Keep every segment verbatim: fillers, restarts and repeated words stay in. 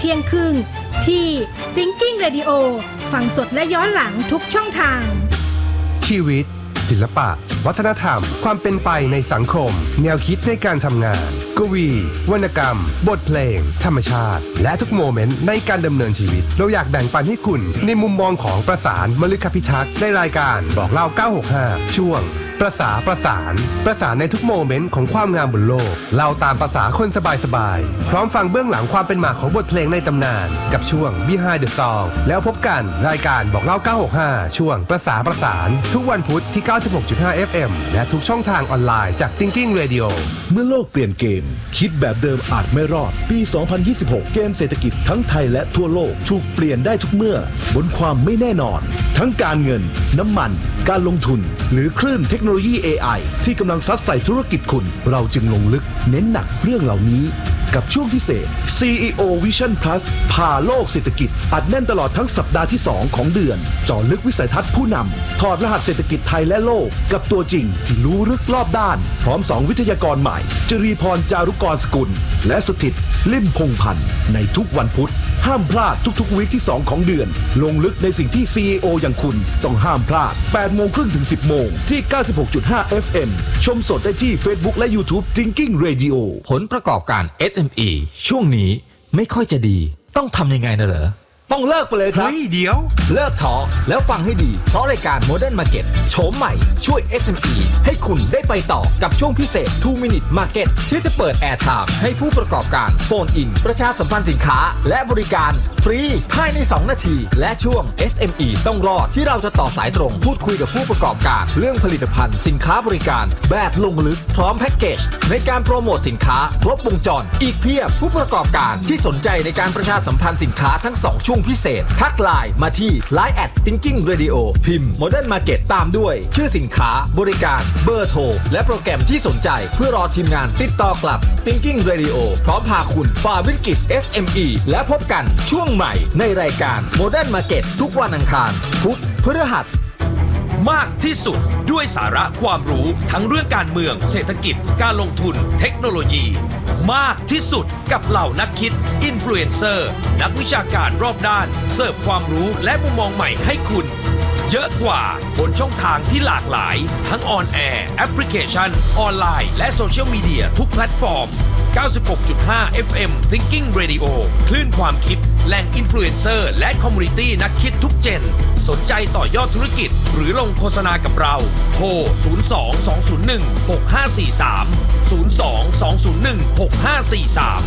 ที่ยงครึ่งที่ Thinking Radio ฟังสดและย้อนหลังทุกช่องทางชีวิตศิลปะวัฒนธรรมความเป็นไปในสังคมแนวคิดในการทำงานกวีวรรณกรรมบทเพลงธรรมชาติและทุกโมเมนต์ในการดำเนินชีวิตเราอยากแบ่งปันให้คุณในมุมมองของประสานมฤคพิทักษ์ในรายการบอกเล่าเก้าหกห้าช่วงประสาประสานประสานในทุกโมเมนต์ของความงามบนโลกเล่าตามภาษาคนสบายๆพร้อมฟังเบื้องหลังความเป็นมาของบทเพลงในตำนานกับช่วง Behind the Song แล้วพบกันรายการบอกเล่าเก้าหกห้าช่วงประสาประสานทุกวันพุธที่ เก้าสิบหกจุดห้า เอฟ เอ็ม และทุกช่องทางออนไลน์จาก Thinking Radio เมื่อโลกเปลี่ยนเกมคิดแบบเดิมอาจไม่รอดปี สองพันยี่สิบหก เกมเศรษฐกิจทั้งไทยและทั่วโลกถูกเปลี่ยนได้ทุกเมื่อบนความไม่แน่นอนทั้งการเงินน้ำมันการลงทุนหรือคลื่นเทคโนโลยี เอ ไอ ที่กำลังซัดใส่ธุรกิจคุณเราจึงลงลึกเน้นหนักเรื่องเหล่านี้กับช่วงพิเศษ ซี อี โอ Vision Plus พาโลกเศรษฐกิจอัดแน่นตลอดทั้งสัปดาห์ที่สองของเดือนเจาะลึกวิสัยทัศน์ผู้นำถอดรหัสเศรษฐกิจไทยและโลกกับตัวจริงที่รู้ลึกรอบด้านพร้อมสองวิทยากรใหม่จรีพรจารุกรสกุลและสถิตลิ่มพงษ์พันธ์ในทุกวันพุธห้ามพลาดทุกๆวีคที่สองของเดือนลงลึกในสิ่งที่ ซี อี โอ อย่างคุณต้องห้ามพลาด แปดโมงครึ่งถึง สิบโมงที่ เก้าสิบหกจุดห้า เอฟ เอ็ม ชมสดได้ที่ Facebook และ YouTube Thinking Radio ผลประกอบการ เอส เอ็ม อี ช่วงนี้ไม่ค่อยจะดีต้องทำยังไงนะเหรอต้องเลิกไปเลยครับเฮ้ยเดี๋ยวเลิกท้อแล้วฟังให้ดีเพราะรายการ Modern Market โฉมใหม่ช่วย เอส เอ็ม อี ให้คุณได้ไปต่อกับช่วงพิเศษ ทู Minute Market ที่จะเปิด Air Time ให้ผู้ประกอบการโฟนอินประชาสัมพันธ์สินค้าและบริการฟรีภายในสองนาทีและช่วง เอส เอ็ม อี ต้องรอดที่เราจะต่อสายตรงพูดคุยกับผู้ประกอบการเรื่องผลิตภัณฑ์สินค้าบริการแบบลงลึกพร้อมแพ็กเกจในการโปรโมทสินค้าครบวงจรอีกเพียบผู้ประกอบการที่สนใจในการประชาสัมพันธ์สินค้าทั้งสองช่วงพิเศษทักไลน์มาที่ ไลน์ แอท Thinking Radio พิมพ์ Modern Market ตามด้วยชื่อสินค้าบริการเบอร์โทรและโปรแกรมที่สนใจเพื่อรอทีมงานติดต่อกลับ Thinking Radio พร้อมพาคุณฝ่าวิกฤต เอส เอ็ม อี และพบกันช่วงใหม่ในรายการ Modern Market ทุกวันอังคารพุธพฤหัสมากที่สุดด้วยสาระความรู้ทั้งเรื่องการเมืองเศรษฐกิจการลงทุนเทคโนโลยีมากที่สุดกับเหล่านักคิดอินฟลูเอนเซอร์นักวิชาการรอบด้านเสิร์ฟความรู้และมุมมองใหม่ให้คุณเยอะกว่าบนช่องทางที่หลากหลายทั้งออนแอร์แอปพลิเคชันออนไลน์และโซเชียลมีเดียทุกแพลตฟอร์ม เก้าสิบหกจุดห้า เอฟ เอ็ม Thinking Radio คลื่นความคิดแหล่งอินฟลูเอนเซอร์และคอมมูนิตี้นักคิดทุกเจนสนใจต่อยอดธุรกิจหรือลงโฆษณากับเราโทรศูนย์ สอง สอง ศูนย์ หนึ่ง หก ห้า สี่ สาม ศูนย์ สอง สอง ศูนย์ หนึ่ง หก ห้า สี่ สาม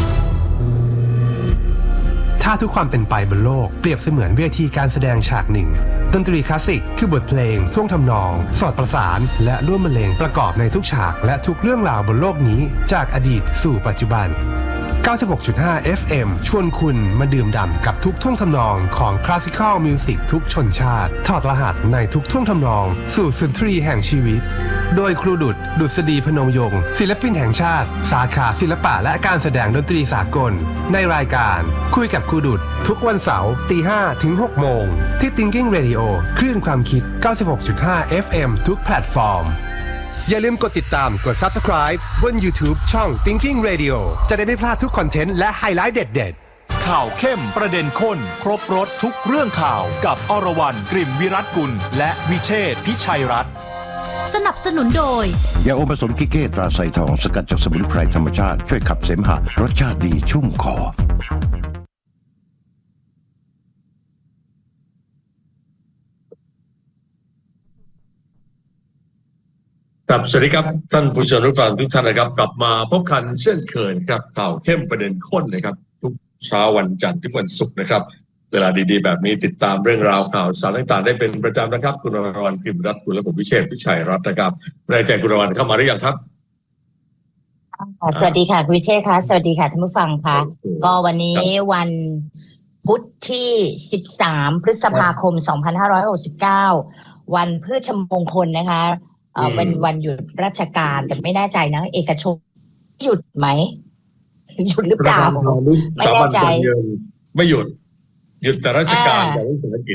ถ้าทุกความเป็นไปบนโลกเปรียบเสมือนเวทีการแสดงฉากหนึ่งดนตรีคลาสสิกคือบทเพลงท่วงทำนองสอดประสานและร่วมบรรเลงประกอบในทุกฉากและทุกเรื่องราวบนโลกนี้จากอดีตสู่ปัจจุบัน เก้าสิบหกจุดห้า เอฟ เอ็ม ชวนคุณมาดื่มด่ำกับทุกท่วงทำนองของคลาสสิคอลมิวสิกทุกชนชาติถอดรหัสในทุกท่วงทำนองสู่สุนทรีแห่งชีวิตโดยครูดุษย์ดุษฎีพนมยงค์ศิลปินแห่งชาติสาขาศิลปะและการแสดงดนตรีสากลในรายการคุยกับครูดุษย์ทุกวันเสาร์ตีห้าถึงหกโมงที่ Thinking Radio คลื่นความคิด เก้าสิบหกจุดห้า เอฟ เอ็ม ทุกแพลตฟอร์มอย่าลืมกดติดตามกด Subscribe บน YouTube ช่อง Thinking Radio จะได้ไม่พลาดทุกคอนเทนต์และไฮไลท์เด็ดๆข่าวเข้มประเด็นข้นครบรสทุกเรื่องข่าวกับอรวรรณ กลิ่นวิรัตกุลและวิเชษฐ์พิชัยรัตน์สนับสนุนโดยยาอมผสมกิเก้ตราไซทองสกัดจากสมุนไพรธรรมชาติช่วยขับเสมหะรสชาติดีชุ่มคอครับสวัสดีครับท่านผู้ชมผู้ฟังทุกท่านนะครับกลับมาพบกันเช่นเคยครับข่าวเข้มประเด็นข้นนะครับทุกเช้าวันจันทร์ถึงวันศุกร์นะครับเวลาดีๆแบบนี้ติดตามเรื่องราวข่าวสารต่างๆได้เป็นประจำนะครับคุณอรวรรณ กลิ่นวิรัตกุลและผมวิเชษฐ์พิชัยรัตน์นะครับรายใจคุณอรวรรณเข้ามาหรือยังครับสวัสดีค่ะคุณวิเชษฐ์ค่ะสวัสดีค่ะท่านผู้ฟังค่ะก็วันนี้วันพุธที่สิบสามพฤษภาคมสองพันห้าร้อยหกสิบเก้าวันพฤชมงคลนะคะเอ่อเป็นวันหยุดราชการแต่ไม่แน่ใจนะเอกชนหยุดไหมหยุดหรือเปล่าไม่แน่ใจไม่หยุดหยุดแต่ราชการแต่วิสาหกิจ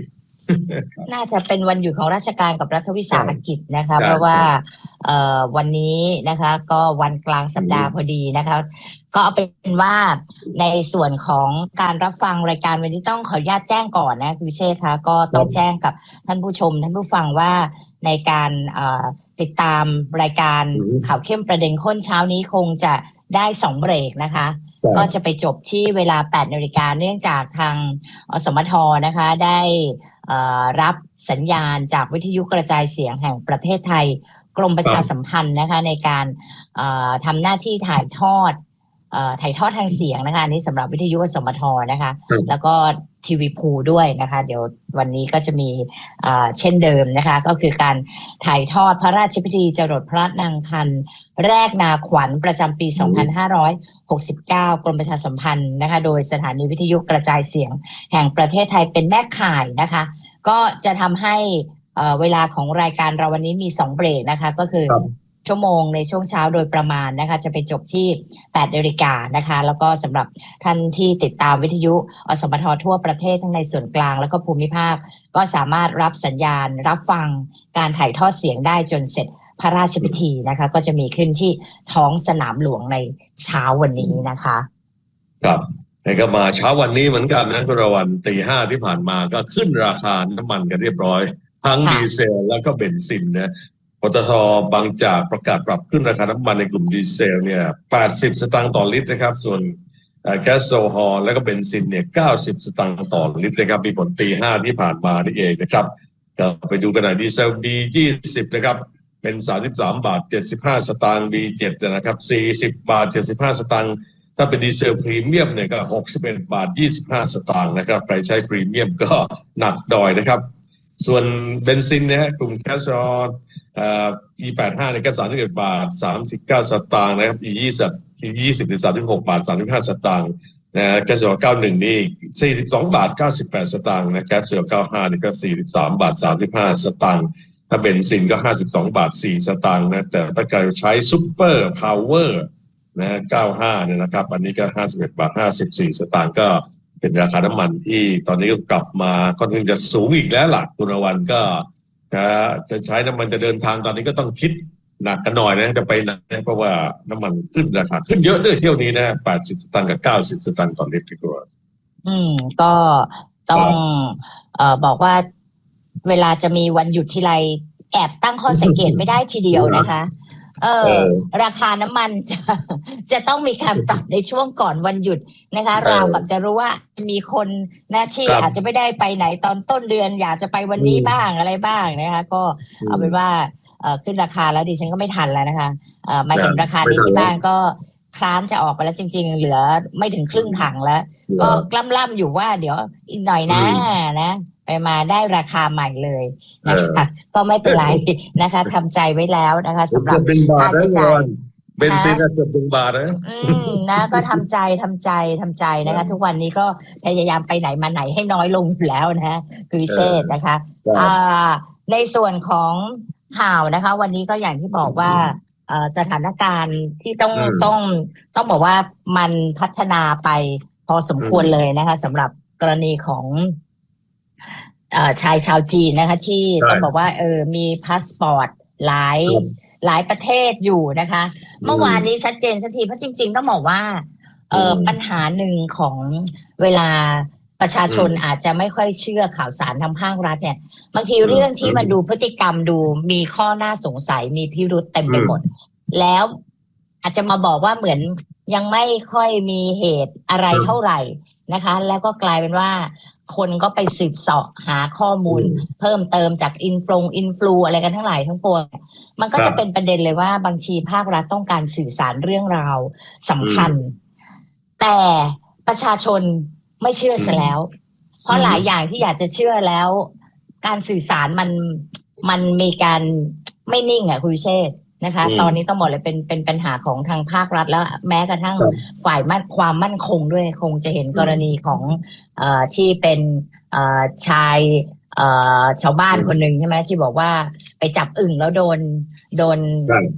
น่าจะเป็นวันหยุดของราชการกับรัฐวิสาหกิจนะคะเพราะว่าเอ่อวันนี้นะคะก็วันกลางสัปดาห์พอดีนะคะก็เอาเป็นว่าในส่วนของการรับฟังรายการวันนี้ต้องขออนุญาตแจ้งก่อนนะคุณเชษฐ์คะก็ต้องแจ้งกับท่านผู้ชมท่านผู้ฟังว่าในการเอ่อติดตามรายการข่าวเข้มประเด็นข้นเช้านี้คงจะได้สองเบรกนะคะก็จะไปจบที่เวลา แปดนาฬิกา นเนื่องจากทางอสมทนะคะได้รับสัญญาณจากวิทยุกระจายเสียงแห่งประเทศไทยกรมประชาสัมพันธ์นะคะในการทำหน้าที่ถ่ายทอดถ่ายทอดทางเสียงนะคะนี้สำหรับวิทยุอสมทนะคะแล้วก็ทีวีพูด้วยนะคะเดี๋ยววันนี้ก็จะมีเช่นเดิมนะคะก็คือการถ่ายทอดพระราชพิธีจรดพระนางคันแรกนาขวัญประจำปีสองพันห้าร้อยหกสิบเก้ากรมประชาสัมพันธ์นะคะโดยสถานีวิทยุกระจายเสียงแห่งประเทศไทยเป็นแม่ข่ายนะคะก็จะทำให้เวลาของรายการเราวันนี้มีสองเบรกนะคะก็คือชั่วโมงในช่วงเช้าโดยประมาณนะคะจะไปจบที่ แปดนาฬิกา นะคะแล้วก็สำหรับท่านที่ติดตามวิทยุอสมททั่วประเทศทั้งในส่วนกลางแล้วก็ภูมิภาคก็สามารถรับสัญญาณรับฟังการถ่ายทอดเสียงได้จนเสร็จพระราชพิธีนะคะก็จะมีขึ้นที่ท้องสนามหลวงในเช้าวันนี้นะคะครับแต่ก็มาเช้าวันนี้เหมือนกันนะคุณรวันตีห้าที่ผ่านมาก็ขึ้นราคาน้ำมันกันเรียบร้อยทั้งดีเซลแล้วก็เบนซินนะปตท.บางจากประกาศปรับขึ้นราคาน้ำมันในกลุ่มดีเซลเนี่ยแปดสิบสตางค์ต่อลิตรนะครับส่วนแก๊สโซฮอลแล้วก็เบนซินเนี่ยเก้าสิบสตางค์ต่อลิตรนะครับมีผลตีห้าที่ผ่านมานี่เองนะครับก็ไปดูกันหน่อยดีเซล ดี ยี่สิบนะครับเป็นสามสิบสามบาทเจ็ดสิบห้าสตางค์ ดี เจ็ดนะครับสี่สิบบาทเจ็ดสิบห้าสตางค์ถ้าเป็นดีเซลพรีเมียมเนี่ยก็หกสิบเอ็ดบาทยี่สิบห้าสตางค์นะครับใครใช้พรีเมียมก็หนักดอยนะครับส่วนเบนซินนะฮะกลุ่มแก๊สโซฮอลเอ่อ อี แปดสิบห้า เนี่ยก็สามสิบเอ็ดบาทสามสิบเก้าสตางค์นะครับ อี ยี่สิบ อี ยี่สิบ หรือสามสิบหกบาทสามสิบห้าสตางค์นะแก๊สโซฮอลเก้าสิบเอ็ดนี่สี่สิบสองบาทเก้าสิบแปดสตางค์นะแก๊สโซฮอลเก้าสิบห้านี่ก็สี่สิบสามบาทสามสิบห้าสตางค์ถ้าเบนซินก็ห้าสิบสองบาทสี่สตางค์นะแต่ถ้าเกิดใช้ซุปเปอร์พาวเวอร์นะเก้าสิบห้าเนี่ยนะครับอันนี้ก็ห้าสิบเอ็ดบาทห้าสิบสี่สตางค์ก็เป็นราคาน้ำมันที่ตอนนี้ก็กลับมาค่อนข้างจะสูงอีกแล้วล่ะคุณวันก็จะใช้น้ำมันจะเดินทางตอนนี้ก็ต้องคิดหนักกันหน่อยนะจะไปไหนเพราะว่าน้ำมันขึ้นราคาขึ้นเยอะด้วยเที่ยวนี้นะแปดสิบสตางค์กับเก้าสิบสตางค์ต่อลิตรดีกว่าอืมก็ต้องเอ่อบอกว่าเวลาจะมีวันหยุดทีไรแอบตั้งข้อสังเกตไม่ได้ทีเดียวนะคะเออราคาน้ำมันจะจะต้องมีการปรับในช่วงก่อนวันหยุดนะคะเราแบบจะรู้ว่ามีคนหน้าที่อาจจะไม่ได้ไปไหนตอนต้นเดือนอยากจะไปวันนี้บ้างอะไรบ้างนะคะก็เอาเป็นว่าเอ่อขึ้นราคาแล้วดิฉันก็ไม่ทันแล้วนะคะเอ่อมาเห็นราคานี้ที่บ้านก็คล้านจะออกไปแล้วจริงๆเหลือไม่ถึงครึ่งถังแล้วก็กล้ำล่ำอยู่ว่าเดี๋ยวอีกหน่อยนะนะไปมาได้ราคาใหม่เลยนะคะก็ไม่เป็นไรนะคะทำใจไว้แล้วนะคะสำหรับค่าใช้จ่ายเบนซินเกือบถึงบาทนะอืมนะก็ทำใจทำใจทำใจนะคะทุกวันนี้ก็พยายามไปไหนมาไหนให้น้อยลงอยู่แล้วนะคือเชษนะคะอ่าในส่วนของข่าวนะคะวันนี้ก็อย่างที่บอกว่าสถานการณ์ที่ต้องต้องต้องบอกว่ามันพัฒนาไปพอสมควรเลยนะคะสำหรับกรณีของชายชาวจีนนะคะที่ต้องบอกว่าเออมีพาสปอร์ตหลายหลายประเทศอยู่นะคะเมื่อวานนี้ชัดเจนสักทีเพราะจริงๆต้องบอกว่าเออปัญหาหนึ่งของเวลาประชาชนอาจจะไม่ค่อยเชื่อข่าวสารทางภาครัฐเนี่ยบางทีเรื่องที่มันดูพฤติกรรมดูมีข้อน่าสงสัยมีพิรุธเต็มไปหมดแล้วอาจจะมาบอกว่าเหมือนยังไม่ค่อยมีเหตุอะไรเท่าไหร่นะคะแล้วก็กลายเป็นว่าคนก็ไปสืบเสาะหาข้อมูลเพิ่มเติมจากอินฟลูอินฟลูอะไรกันทั้งหลายทั้งปวงมันก็จะเป็นประเด็นเลยว่าบางทีภาครัฐต้องการสื่อสารเรื่องราวสำคัญแต่ประชาชนไม่เชื่อซะแล้วเพราะหลายอย่างที่อยากจะเชื่อแล้วการสื่อสารมันมันมีการไม่นิ่งอ่ะคุณเชษฐ์นะคะตอนนี้ต้องบอกเลยเป็นเป็นปัญหาของทางภาครัฐแล้วแม้กระทั่งฝ่ายมั่นความมั่นคงด้วยคงจะเห็นกรณีของเอ่อที่เป็นเอ่อชายเอ่อชาวบ้านคนหนึ่งใช่ไหมที่บอกว่าไปจับอึ่งแล้วโดนโดน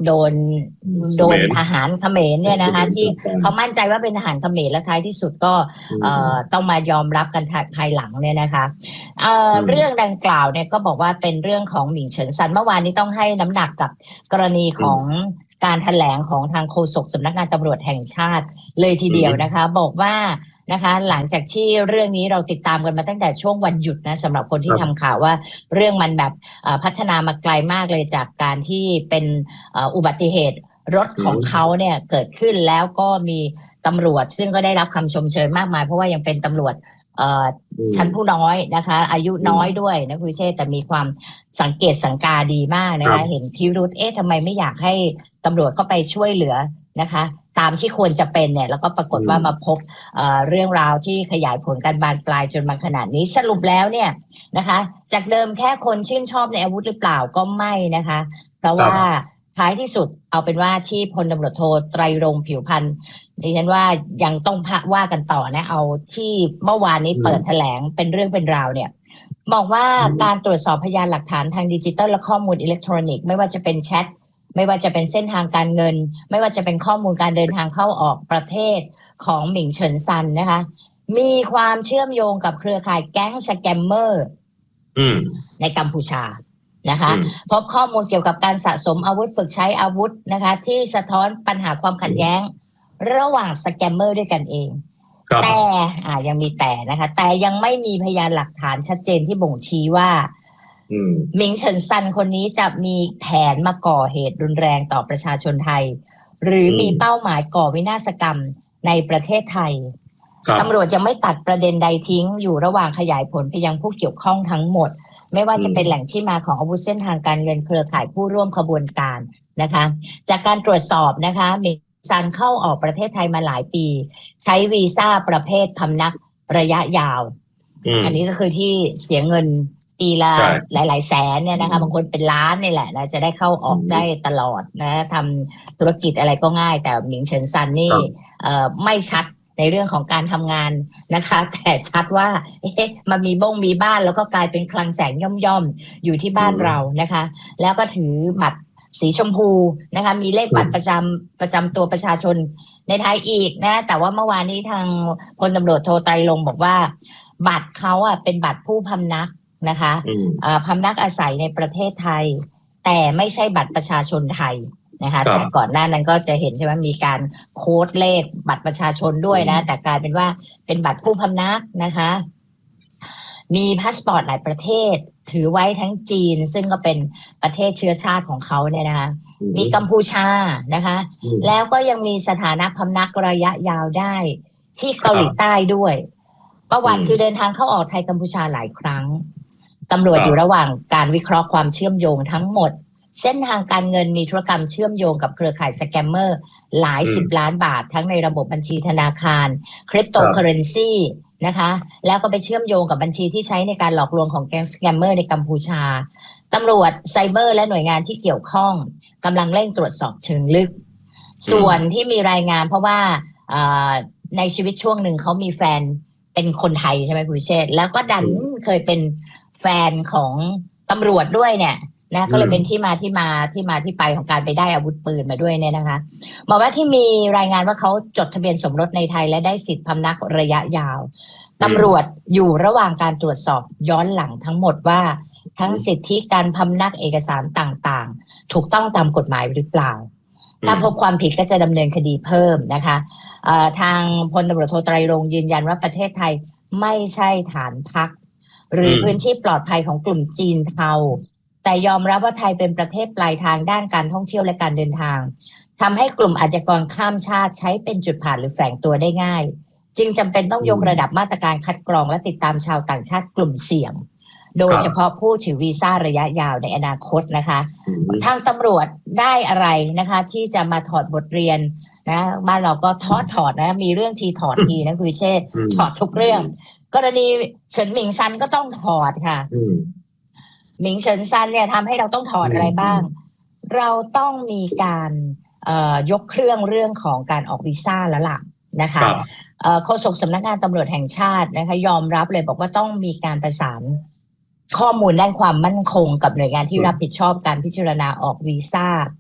โดนโดนทหารเขมรเนี่ยนะคะที่เขามั่นใจว่าเป็นทหารเขมรและท้ายที่สุดก็เอ่อต้องมายอมรับกันภายหลังเนี่ยนะคะเอ่อเรื่องดังกล่าวเนี่ยก็บอกว่าเป็นเรื่องของหมิงเฉินซันเมื่อวานนี้ต้องให้น้ำหนักกับกรณีของการแถลงของทางโฆษกสำนักงานตำรวจแห่งชาติเลยทีเดียวนะคะบอกว่านะคะหลังจากที่เรื่องนี้เราติดตามกันมาตั้งแต่ช่วงวันหยุดนะสำหรับคนที่ทำข่าวว่าเรื่องมันแบบพัฒนามาไกลมากเลยจากการที่เป็นอุบัติเหตุรถของเขาเนี่ยเกิดขึ้นแล้วก็มีตำรวจซึ่งก็ได้รับคำชมเชยมากมายเพราะว่ายังเป็นตำรวจชั้นผู้น้อยนะคะอายุน้อยด้วยนะคุณเชษแต่มีความสังเกตสังกาดีมากนะคะเห็นพิรุธเอ๊ะทำไมไม่อยากให้ตำรวจเข้าไปช่วยเหลือนะคะตามที่ควรจะเป็นเนี่ยแล้วก็ปรากฏว่ามาพบ เอ่อ เรื่องราวที่ขยายผลการบานปลายจนมาขนาดนี้สรุปแล้วเนี่ยนะคะจากเดิมแค่คนชื่นชอบในอาวุธหรือเปล่าก็ไม่นะคะเพราะว่าท้ายที่สุดเอาเป็นว่าที่พลตำรวจโทไตรรงค์ผิวพรรณดิฉันว่ายังต้องพะว่ากันต่อนะเอาที่เมื่อวานนี้เปิดแถลงเป็นเรื่องเป็นราวเนี่ยบอกว่าการตรวจสอบพยานหลักฐานทางดิจิทัลและข้อมูลอิเล็กทรอนิกส์ไม่ว่าจะเป็นแชทไม่ว่าจะเป็นเส้นทางการเงินไม่ว่าจะเป็นข้อมูลการเดินทางเข้าออกประเทศของหมิงเฉินซันนะคะมีความเชื่อมโยงกับเครือข่ายแก๊งสแกมเมอร์ในกัมพูชานะคะพบข้อมูลเกี่ยวกับการสะสมอาวุธฝึกใช้อาวุธนะคะที่สะท้อนปัญหาความขัดแย้งระหว่างสแกมเมอร์ด้วยกันเองแต่อ่ายังมีแต่นะคะแต่ยังไม่มีพยานหลักฐานชัดเจนที่บ่งชี้ว่าหมิงเฉินซันคนนี้จะมีแผนมาก่อเหตุรุนแรงต่อประชาชนไทยหรือมีเป้าหมายก่อวินาศกรรมในประเทศไทยตำรวจยังไม่ตัดประเด็นใดทิ้งอยู่ระหว่างขยายผลไปยังผู้เกี่ยวข้องทั้งหมดไม่ว่าจะเป็นแหล่งที่มาของอาวุธเส้นทางการเงินเครือข่ายผู้ร่วมขบวนการนะคะจากการตรวจสอบนะคะหมิงซันเข้าออกประเทศไทยมาหลายปีใช้วีซ่าประเภทพำนักระยะยาวอันนี้ก็คือที่เสียเงินปีละหลายๆแสนเนี่ยนะคะบางคนเป็นล้านนี่แหละนะจะได้เข้าออกได้ตลอดนะทำธุรกิจอะไรก็ง่ายแต่หมิงเฉินซันนี่เอ่อไม่ชัดในเรื่องของการทำงานนะคะแต่ชัดว่าเอ๊ะมันมีบ้งมีบ้านแล้วก็กลายเป็นคลังแสงย่อมๆอยู่ที่บ้านเรานะคะแล้วก็ถือบัตรสีชมพูนะคะมีเลขบัตรประจำประจำตัวประชาชนในไทยอีกนะแต่ว่าเมื่อวานนี้ทางพลตำรวจโทไตรรงค์บอกว่าบัตรเขาอ่ะเป็นบัตรผู้พำนักนะคะพำนักอาศัยในประเทศไทยแต่ไม่ใช่บัตรประชาชนไทยนะคะแต่ก่อนหน้านั้นก็จะเห็นใช่ไหมมีการโค้ดเลขบัตรประชาชนด้วยนะแต่กลายเป็นว่าเป็นบัตรผู้พำนักนะคะมีพาสปอร์ตหลายประเทศถือไว้ทั้งจีนซึ่งก็เป็นประเทศเชื้อชาติของเขาเนี่ยนะคะมีกัมพูชานะคะแล้วก็ยังมีสถานะพำนักระยะยาวได้ที่เกาหลีใต้ด้วยประวัติคือเดินทางเข้าออกไทยกัมพูชาหลายครั้งตำรวจอยู่ระหว่างการวิเคราะห์ความเชื่อมโยงทั้งหมดเส้นทางการเงินมีธุรกรรมเชื่อมโยงกับเครือข่ายสแกมเมอร์หลายสิบล้านบาททั้งในระบบบัญชีธนาคารคริปโตเคอเรนซีนะคะแล้วก็ไปเชื่อมโยงกับบัญชีที่ใช้ในการหลอกลวงของแก๊งสแกมเมอร์ในกัมพูชาตำรวจไซเบอร์และหน่วยงานที่เกี่ยวข้องกำลังเร่งตรวจสอบเชิงลึกส่วนที่มีรายงานเพราะว่าในชีวิตช่วงหนึ่งเขามีแฟนเป็นคนไทยใช่ไหมคุณเชษแล้วก็ดันเคยเป็นแฟนของตำรวจด้วยเนี่ยนะก็เลยเป็นที่มาที่มาที่มาที่ไปของการไปได้อาวุธปืนมาด้วยเนี่ยนะคะบอกว่าที่มีรายงานว่าเขาจดทะเบียนสมรสในไทยและได้สิทธิพำนักระยะยาวตำรวจอยู่ระหว่างการตรวจสอบย้อนหลังทั้งหมดว่าทั้งสิทธิการพำนักเอกสารต่างๆถูกต้องตามกฎหมายหรือเปล่าถ้าพบความผิดก็จะดำเนินคดีเพิ่มนะคะทางพลตำรวจโทไตรรงค์ยืนยันว่าประเทศไทยไม่ใช่ฐานพักหรือพื้นที่ปลอดภัยของกลุ่มจีนเทาแต่ยอมรับว่าไทยเป็นประเทศปลายทางด้านการท่องเที่ยวและการเดินทางทำให้กลุ่มอาชญากรข้ามชาติใช้เป็นจุดผ่านหรือแฝงตัวได้ง่ายจึงจำเป็นต้องยกระดับมาตรการคัดกรองและติดตามชาวต่างชาติกลุ่มเสี่ยงโดยเฉพาะผู้ถือวีซ่าระยะยาวในอนาคตนะคะทางตำรวจได้อะไรนะคะที่จะมาถอดบทเรียนนะบ้านเราก็ทอดถอดนะมีเรื่องทีถอดทีนะคุณเชษถอดทุกเรื่องกรณีเฉินหมิงซันก็ต้องถอดค่ะหมิงเฉินซันเนี่ยทำให้เราต้องถอดอะไรบ้างเราต้องมีการยกเครื่องเรื่องของการออกวีซ่าแล้วล่ะนะคะโฆษกสำนักงานตำรวจแห่งชาตินะคะยอมรับเลยบอกว่าต้องมีการประสานข้อมูลด้านความมั่นคงกับหน่วยงานที่รับผิดชอบการพิจารณาออกวีซ่า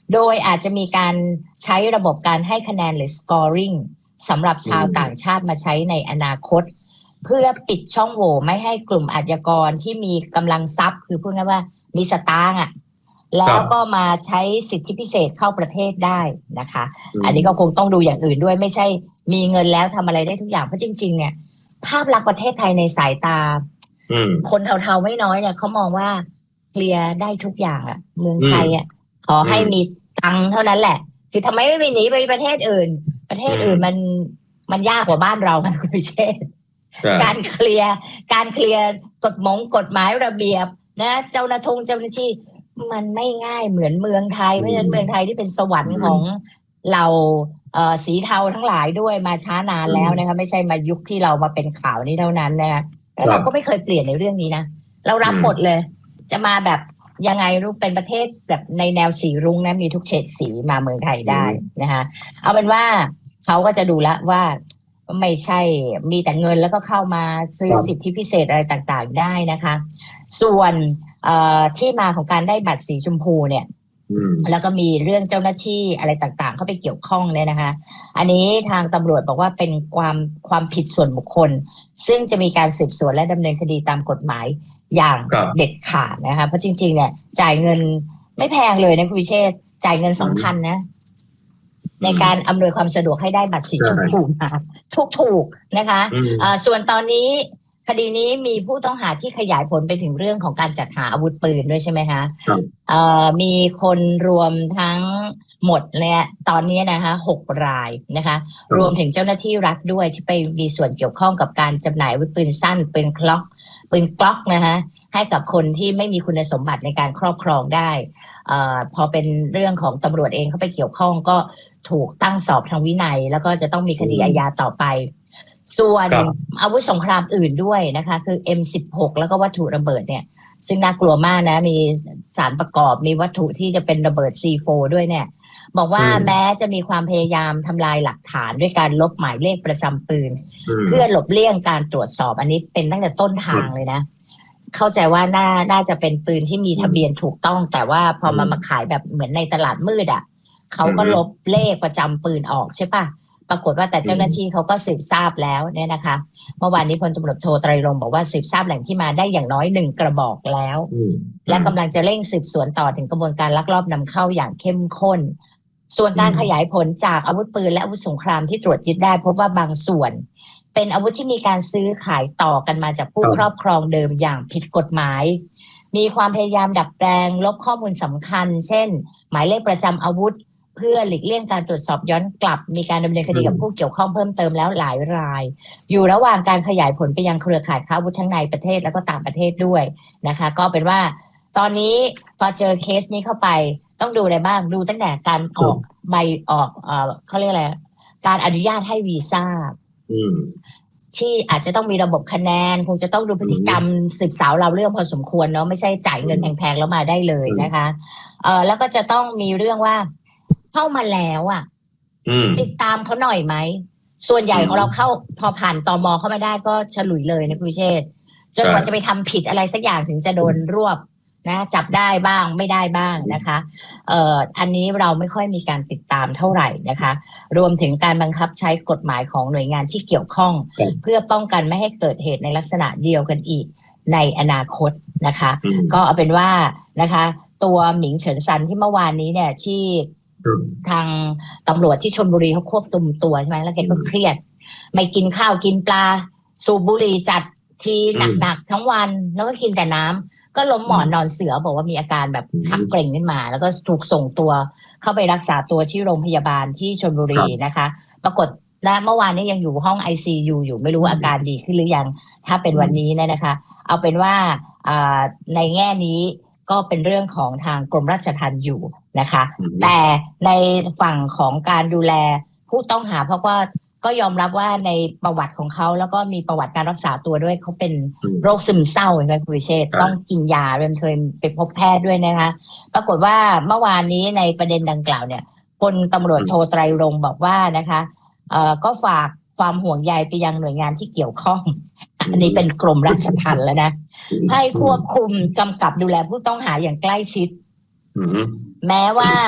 โดยอาจจะมีการใช้ระบบการให้คะแนนหรือ scoring สำหรับชาวต่างชาติมาใช้ในอนาคตเพื่อปิดช่องโหว่ไม่ให้กลุ่มอาชญากรที่มีกำลังทรัพย์คือพูดง่ายว่ามีสตางค์อ่ะแล้วก็มาใช้สิทธิพิเศษเข้าประเทศได้นะคะอันนี้ก็คงต้องดูอย่างอื่นด้วยไม่ใช่มีเงินแล้วทำอะไรได้ทุกอย่างเพราะจริงๆเนี่ยภาพลักษณ์ประเทศไทยในสายตาคนเทาๆไม่น้อยเนี่ยเขามองว่าเคลียร์ได้ทุกอย่างอ่ะเมืองไทยอ่ะขอให้มีตังค์เท่านั้นแหละคือทำไมไม่ไปหนีไปประเทศอื่นประเทศอื่นมันมันยากกว่าบ้านเรามันคุณเชษการเคลียร์การเคลียร์กฎหมงกฎหมายระเบียบนะเจ้าหน้าที่เจ้าหน้าที่มันไม่ง่ายเหมือนเมืองไทยเพราะฉะนั้นเมืองไทยที่เป็นสวรรค์ของเราเอ่อสีเทาทั้งหลายด้วยมาช้านานแล้วนะคะไม่ใช่มายุคที่เรามาเป็นข่าวนี้เท่านั้นนะคะแล้วเราก็ไม่เคยเปลี่ยนในเรื่องนี้นะเรารับหมดเลยจะมาแบบยังไงรู้เป็นประเทศแบบในแนวสีรุ้งนะมีทุกเฉดสีมาเมืองไทยได้นะคะเอาเป็นว่าเขาก็จะดูละว่าไม่ใช่มีแต่เงินแล้วก็เข้ามาซื้อสิทธิพิเศษอะไรต่างๆได้นะคะส่วนที่มาของการได้บัตรสีชมพูเนี่ยแล้วก็มีเรื่องเจ้าหน้าที่อะไรต่างๆเข้าไปเกี่ยวข้องเนี่ยนะคะอันนี้ทางตำรวจบอกว่าเป็นความความผิดส่วนบุคคลซึ่งจะมีการสืบสวนและดำเนินคดีตามกฎหมายอย่างเด็ดขาดนะคะเพราะจริงๆเนี่ยจ่ายเงินไม่แพงเลยนะคุณวิเชษจ่ายเงิน สองพัน นะในการอำนวยความสะดวกให้ได้บัตรสีชมพูมาถูกๆนะคะส่วนตอนนี้คดีนี้มีผู้ต้องหาที่ขยายผลไปถึงเรื่องของการจัดหาอาวุธปืนด้วยใช่ไหมคะมีคนรวมทั้งหมดเนี่ยตอนนี้นะคะหกรายนะคะรวมถึงเจ้าหน้าที่รัฐด้วยที่ไปมีส่วนเกี่ยวข้องกับการจำหน่ายอาวุธปืนสั้นปืนกล็อกปืนกล็อกนะคะให้กับคนที่ไม่มีคุณสมบัติในการครอบครองได้อพอเป็นเรื่องของตำรวจเองเข้าไปเกี่ยวข้องก็ถูกตั้งสอบทางวินัยแล้วก็จะต้องมีคดีอาญาต่อไปส่วนอาวุธสงครามอื่นด้วยนะคะคือ เอ็ม สิบหก แล้วก็วัตถุระเบิดเนี่ยซึ่งน่ากลัวมากนะมีสารประกอบมีวัตถุที่จะเป็นระเบิด ซี โฟร์ ด้วยเนี่ยบอกว่าแม้จะมีความพยายามทำลายหลักฐานด้วยการลบหมายเลขประจำปืนเพื่อหลบเลี่ยงการตรวจสอบอันนี้เป็นตั้งแต่ต้นทางเลยนะเข้าใจว่าน่าน่าจะเป็นปืนที่มีทะเบียนถูกต้องแต่ว่าพอมามาขายแบบเหมือนในตลาดมืดอ่ะเขาก็ลบเลขประจำปืนออกใช่ปะปรากฏว่าแต่เจ้าหน้าที่เขาก็สืบทราบแล้วเนี่ยนะคะเมื่อวานนี้พลตำรวจโทไตรรงค์บอกว่าสืบทราบแหล่งที่มาได้อย่างน้อยหนึ่งกระบอกแล้วและกำลังจะเร่งสืบสวนต่อถึงกระบวนการลักลอบนำเข้าอย่างเข้มข้นส่วนการขยายผลจากอาวุธปืนและอาวุธสงครามที่ตรวจยึดได้พบว่าบางส่วนเป็นอาวุธที่มีการซื้อขายต่อกันมาจากผู้ครอบครองเดิมอย่างผิดกฎหมายมีความพยายามดัดแปลงลบข้อมูลสำคัญเช่นหมายเลขประจำอาวุธเพื่อหลีกเลี่ยงการตรวจสอบย้อนกลับมีการดำเนินคดีกับผู้เกี่ยวข้องเพิ่มเติมแล้วหลายรายอยู่ระหว่างการขยายผลไปยังเครือข่ายค้าอาวุธทั้งในประเทศแล้วก็ต่างประเทศด้วยนะคะก็เป็นว่าตอนนี้พอเจอเคสนี้เข้าไปต้องดูอะไรบ้างดูตั้งแต่การออกใบออกเอ่อเขาเรียกอะไรการอนุญาตให้วีซ่าที่อาจจะต้องมีระบบคะแนนคงจะต้องดูพฤติกรรมสืบสาวเราเรื่องพอสมควรเนาะไม่ใช่จ่ายเงินแพงๆแล้วมาได้เลยนะคะเอ่อแล้วก็จะต้องมีเรื่องว่าเข้ามาแล้วอ่ะติดตามเขาหน่อยไหมส่วนใหญ่ของเราเข้าพอผ่านตม.เข้ามาได้ก็ฉลุยเลยนะคุณวิเชษจนกว่าจะไปทำผิดอะไรสักอย่างถึงจะโดนรวบนะจับได้บ้างไม่ได้บ้างนะคะเอ่ออันนี้เราไม่ค่อยมีการติดตามเท่าไหร่นะคะรวมถึงการบังคับใช้กฎหมายของหน่วยงานที่เกี่ยวข้องเพื่อป้องกันไม่ให้เกิดเหตุในลักษณะเดียวกันอีกในอนาคตนะคะก็เอาเป็นว่านะคะตัวหมิงเฉินซันที่เมื่อวานนี้เนี่ยที่ทางตำรวจที่ชลบุรีเขาควบคุมตัวใช่ไหมแล้วแกก็เครียดไม่กินข้าวกินปลาสูบบุหรี่จัดทีหนักๆทั้งวันแล้วก็กินแต่น้ำก็ล้มหมอนนอนเสือบอกว่ามีอาการแบบชักเกร็งขึ้นมาแล้วก็ถูกส่งตัวเข้าไปรักษาตัวที่โรงพยาบาลที่ชลบุรีนะคะปรากฏและเมื่อวานนี้ยังอยู่ห้อง ไอ ซี ยู อยู่ไม่รู้อาการดีขึ้นหรือยังถ้าเป็นวันนี้เนี่ยนะคะเอาเป็นว่าในแง่นี้ก็เป็นเรื่องของทางกรมราชทัณฑ์อยู่นะคะแต่ในฝั่งของการดูแลผู้ต้องหาเพราะว่าก็ยอมรับว่าในประวัติของเขาแล้วก็มีประวัติการรักษาตัวด้วยเขาเป็นโรคซึมเศร้าใช่ไหมคุณวิเชษต้องกินยาเริ่มเคยไปพบแพทย์ด้วยนะคะปรากฏว่าเมื่อวานนี้ในประเด็นดังกล่าวเนี่ยพลตำรวจโทไตรรงค์บอกว่านะคะเอ่อก็ฝากความห่วงใยไปยังหน่วยงานที่เกี่ยวข้องอันนี้เป็นกรมราชทัณฑ์แล้วนะให้ควบคุมกำกับดูแลผู้ต้องหาอย่างใกล้ชิดแม้ว่า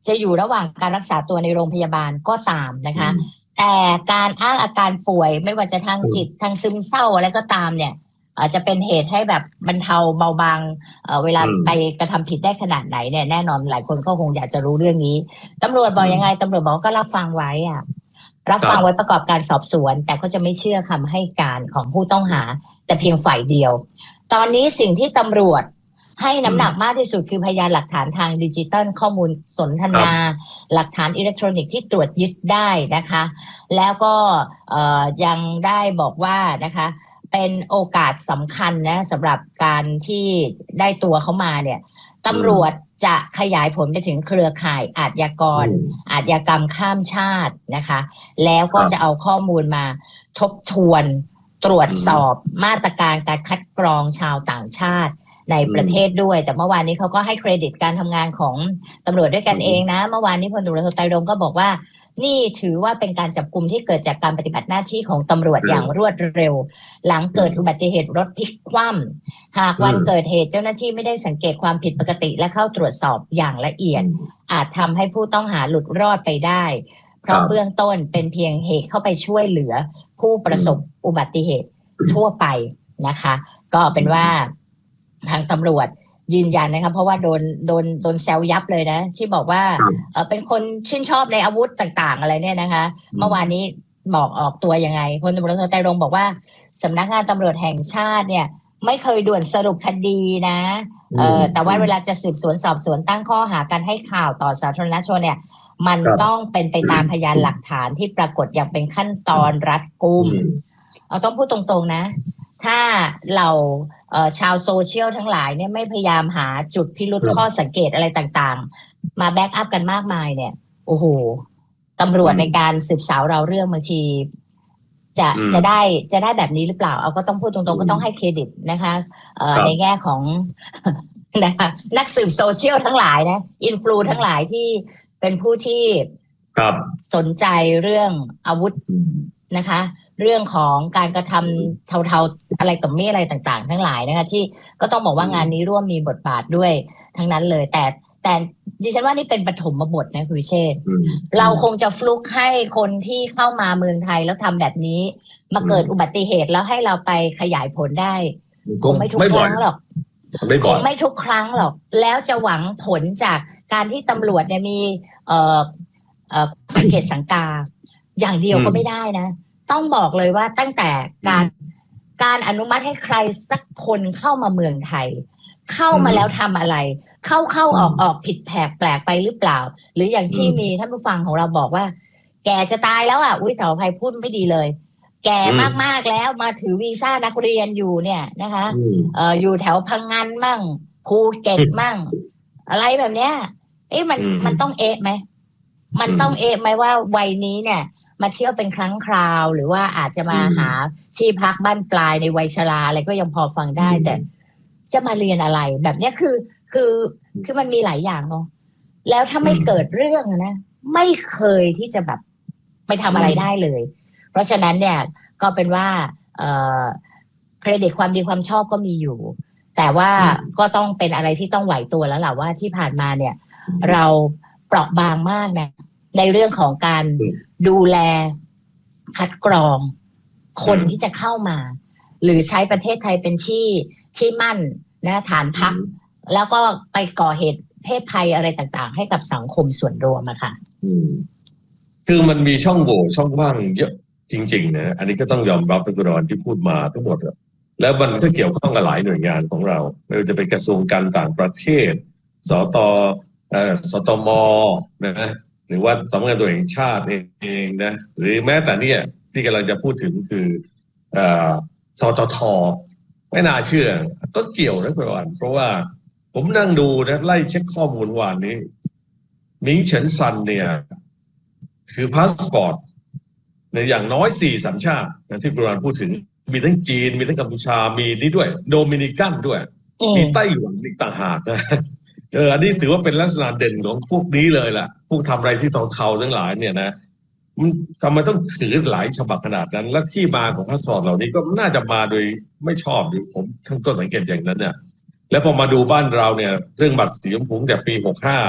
จะอยู่ระหว่างการรักษาตัวในโรงพยาบาลก็ตามนะคะแต่การอ้างอาการป่วยไม่ว่าจะทางจิตทางซึมเศร้าอะไรก็ตามเนี่ยอาจจะเป็นเหตุให้แบบบรรเทาเบาบางเอ่อเวลาไปกระทำผิดได้ขนาดไหนเนี่ยแน่นอนหลายคนก็คงอยากจะรู้เรื่องนี้ตำรวจบอกยังไงตำรวจบอกก็รับฟังไว้อ่ะรับฟังไว้ประกอบการสอบสวนแต่ก็จะไม่เชื่อคำให้การของผู้ต้องหาแต่เพียงฝ่ายเดียวตอนนี้สิ่งที่ตำรวจให้น้ำหนักมากที่สุดคือพยานหลักฐานทางดิจิตอลข้อมูลสนทนาหลักฐานอิเล็กทรอนิกส์ที่ตรวจยึดได้นะคะแล้วก็ยังได้บอกว่านะคะเป็นโอกาสสำคัญนะสำหรับการที่ได้ตัวเขามาเนี่ยตำรวจจะขยายผลไปถึงเครือข่ายอาชญากรอาชญากรรมข้ามชาตินะคะแล้วก็จะเอาข้อมูลมาทบทวนตรวจสอบมาตรการการคัดกรองชาวต่างชาติในประเทศด้วยแต่เมื่อวานนี้เขาก็ให้เครดิตการทำงานของตำรวจด้วยกันเองนะเมื่อวานนี้พลตำรวจโทไตรรงค์ก็บอกว่านี่ถือว่าเป็นการจับกุมที่เกิดจากการปฏิบัติหน้าที่ของตำรวจอย่างรวดเร็วหลังเกิดอุบัติเหตุรถพลิกคว่ำหากวันเกิดเหตุเจ้าหน้าที่ไม่ได้สังเกตความผิดปกติและเข้าตรวจสอบอย่างละเอียดอาจทำให้ผู้ต้องหาหลุดรอดไปได้เพราะเบื้องต้นเป็นเพียงเหตุเข้าไปช่วยเหลือผู้ประสบอุบัติเหตุทั่วไปนะคะก็เป็นว่าทางตำรวจยืนยันนะคะเพราะว่าโดนโดนโดนแซวยับเลยนะที่บอกว่าเออเป็นคนชื่นชอบในอาวุธต่างๆอะไรเนี่ยนะคะเมื่อวานนี้บอกออกตัวยังไงพลตำรวจโทไตรรงค์บอกว่าสำนักงานตำรวจแห่งชาติเนี่ยไม่เคยด่วนสรุปคดีนะเออแต่ว่าเวลาจะสืบสวนสอบสวนตั้งข้อหาการให้ข่าวต่อสาธารณชนเนี่ยมันต้องเป็นไปตามพยานหลักฐานที่ปรากฏอย่างเป็นขั้นตอนรัดกุมเอาต้องพูดตรงๆนะถ้าเราเอ่อชาวโซเชียลทั้งหลายเนี่ยไม่พยายามหาจุดพิรุธข้อสังเกตอะไรต่างๆมาแบ็กอัพกันมากมายเนี่ยโอ้โหตำรวจในการสืบสาวเราเรื่องบางทีจะจะได้จะได้แบบนี้หรือเปล่าเอาก็ต้องพูดตรงๆก็ต้องให้เครดิตนะคะเอ่อในแง่ของนะคะนักสืบโซเชียลทั้งหลายนะอินฟลูทั้งหลายที่เป็นผู้ที่สนใจเรื่องอาวุธนะคะเรื่องของการกระทำเทาๆอะไรต่อมีอะไรต่างๆทั้งหลายนะคะที่ก็ต้องบอกว่างานนี้ร่วมมีบทบาทด้วยทั้งนั้นเลยแต่แต่ดิฉันว่านี่เป็นปฐมบทนะคุณวิเชษฐ์เราคงจะฟลุกให้คนที่เข้ามาเมืองไทยแล้วทำแบบนี้มาเกิดอุบัติเหตุแล้วให้เราไปขยายผลได้คงไม่ทุกครั้งหรอกคงไม่ทุกครั้งหรอกแล้วจะหวังผลจากการที่ตำรวจเนี่ยมีเอ่อเอ่อสังเกตสังกาอย่างเดียวก็ไม่ได้นะต้องบอกเลยว่าตั้งแต่การการอนุมัติให้ใครสักคนเข้ามาเมืองไทยเข้ามาแล้วทำอะไรเข้าเข้าออกออกผิดแผกแปลกไปหรือเปล่าหรืออย่างที่มีท่านผู้ฟังของเราบอกว่าแกจะตายแล้วอ่ะอุ้ยสาวภัยพูดไม่ดีเลยแกมากๆแล้วมาถือวีซ่านักเรียนอยู่เนี่ยนะคะเอ่ออยู่แถวพังงานมั่งภูเก็ตมั่งอะไรแบบเนี้ยเอ๊ะมันมันต้องเอ๊ะไหมมันต้องเอ๊ะไหมว่าวัยนี้เนี่ยมาเที่ยวเป็นครั้งคราวหรือว่าอาจจะมาหาที่พักบ้านปลายในวัยชราอะไรก็ยังพอฟังได้แต่จะมาเรียนอะไรแบบนี้คือคือคือมันมีหลายอย่างเนาะแล้วถ้าไม่เกิดเรื่องนะไม่เคยที่จะแบบไปทำอะไรได้เลยเพราะฉะนั้นเนี่ยก็เป็นว่าเอ่อเครดิตความดีความชอบก็มีอยู่แต่ว่าก็ต้องเป็นอะไรที่ต้องไหวตัวแล้วล่ะว่าที่ผ่านมาเนี่ยเราเปราะบางมากนะในเรื่องของการดูแลคัดกรองคนที่จะเข้ามาหรือใช้ประเทศไทยเป็นที่ที่มั่นนะฐานพักแล้วก็ไปก่อเหตุเพศภัยอะไรต่างๆให้กับสังคมส่วนรวมอะค่ะคือมันมีช่องโหว่ช่องว่างเยอะจริงๆนะอันนี้ก็ต้องยอมรับเป็นกรณีที่พูดมาทั้งหมดแล้วมันก็เกี่ยวข้องกับหลายหน่วยงานของเราไม่ว่าจะเป็นกระทรวงการต่างประเทศสตเอ่อสตมนะหรือว่าสำนักงานตำรวจแห่งชาติเองนะหรือแม้แต่เนี่ยที่กำลังจะพูดถึงคือเอ่อสตทไม่น่าเชื่อก็เกี่ยวนะประวันเพราะว่าผมนั่งดูนะไล่เช็คข้อมูลวันนี้มิงเฉินซันเนี่ยคือพาสปอร์ตในอย่างน้อยสี่สัญชาตินะที่ประวันพูดถึงมีทั้งจีนมีทั้งกัมพูชามีนี่ด้วยโดมินิกันด้วยมีไต้หวันอีกต่างหากนะเอออันนี้ถือว่าเป็นลักษณะเด่นของพวกนี้เลยล่ะพวกทำอะไรที่เทาๆทั้งหลายเนี่ยนะมันทำไมต้องถือหลายฉบับขนาดนั้นและที่มาของพาสปอร์ตเหล่านี้ก็น่าจะมาโดยไม่ชอบดิผมท่านก็สังเกตอย่างนั้นเนี่ยแล้วพอมาดูบ้านเราเนี่ยเรื่องบัตรสีชมพูแต่ปีหกสิบห้า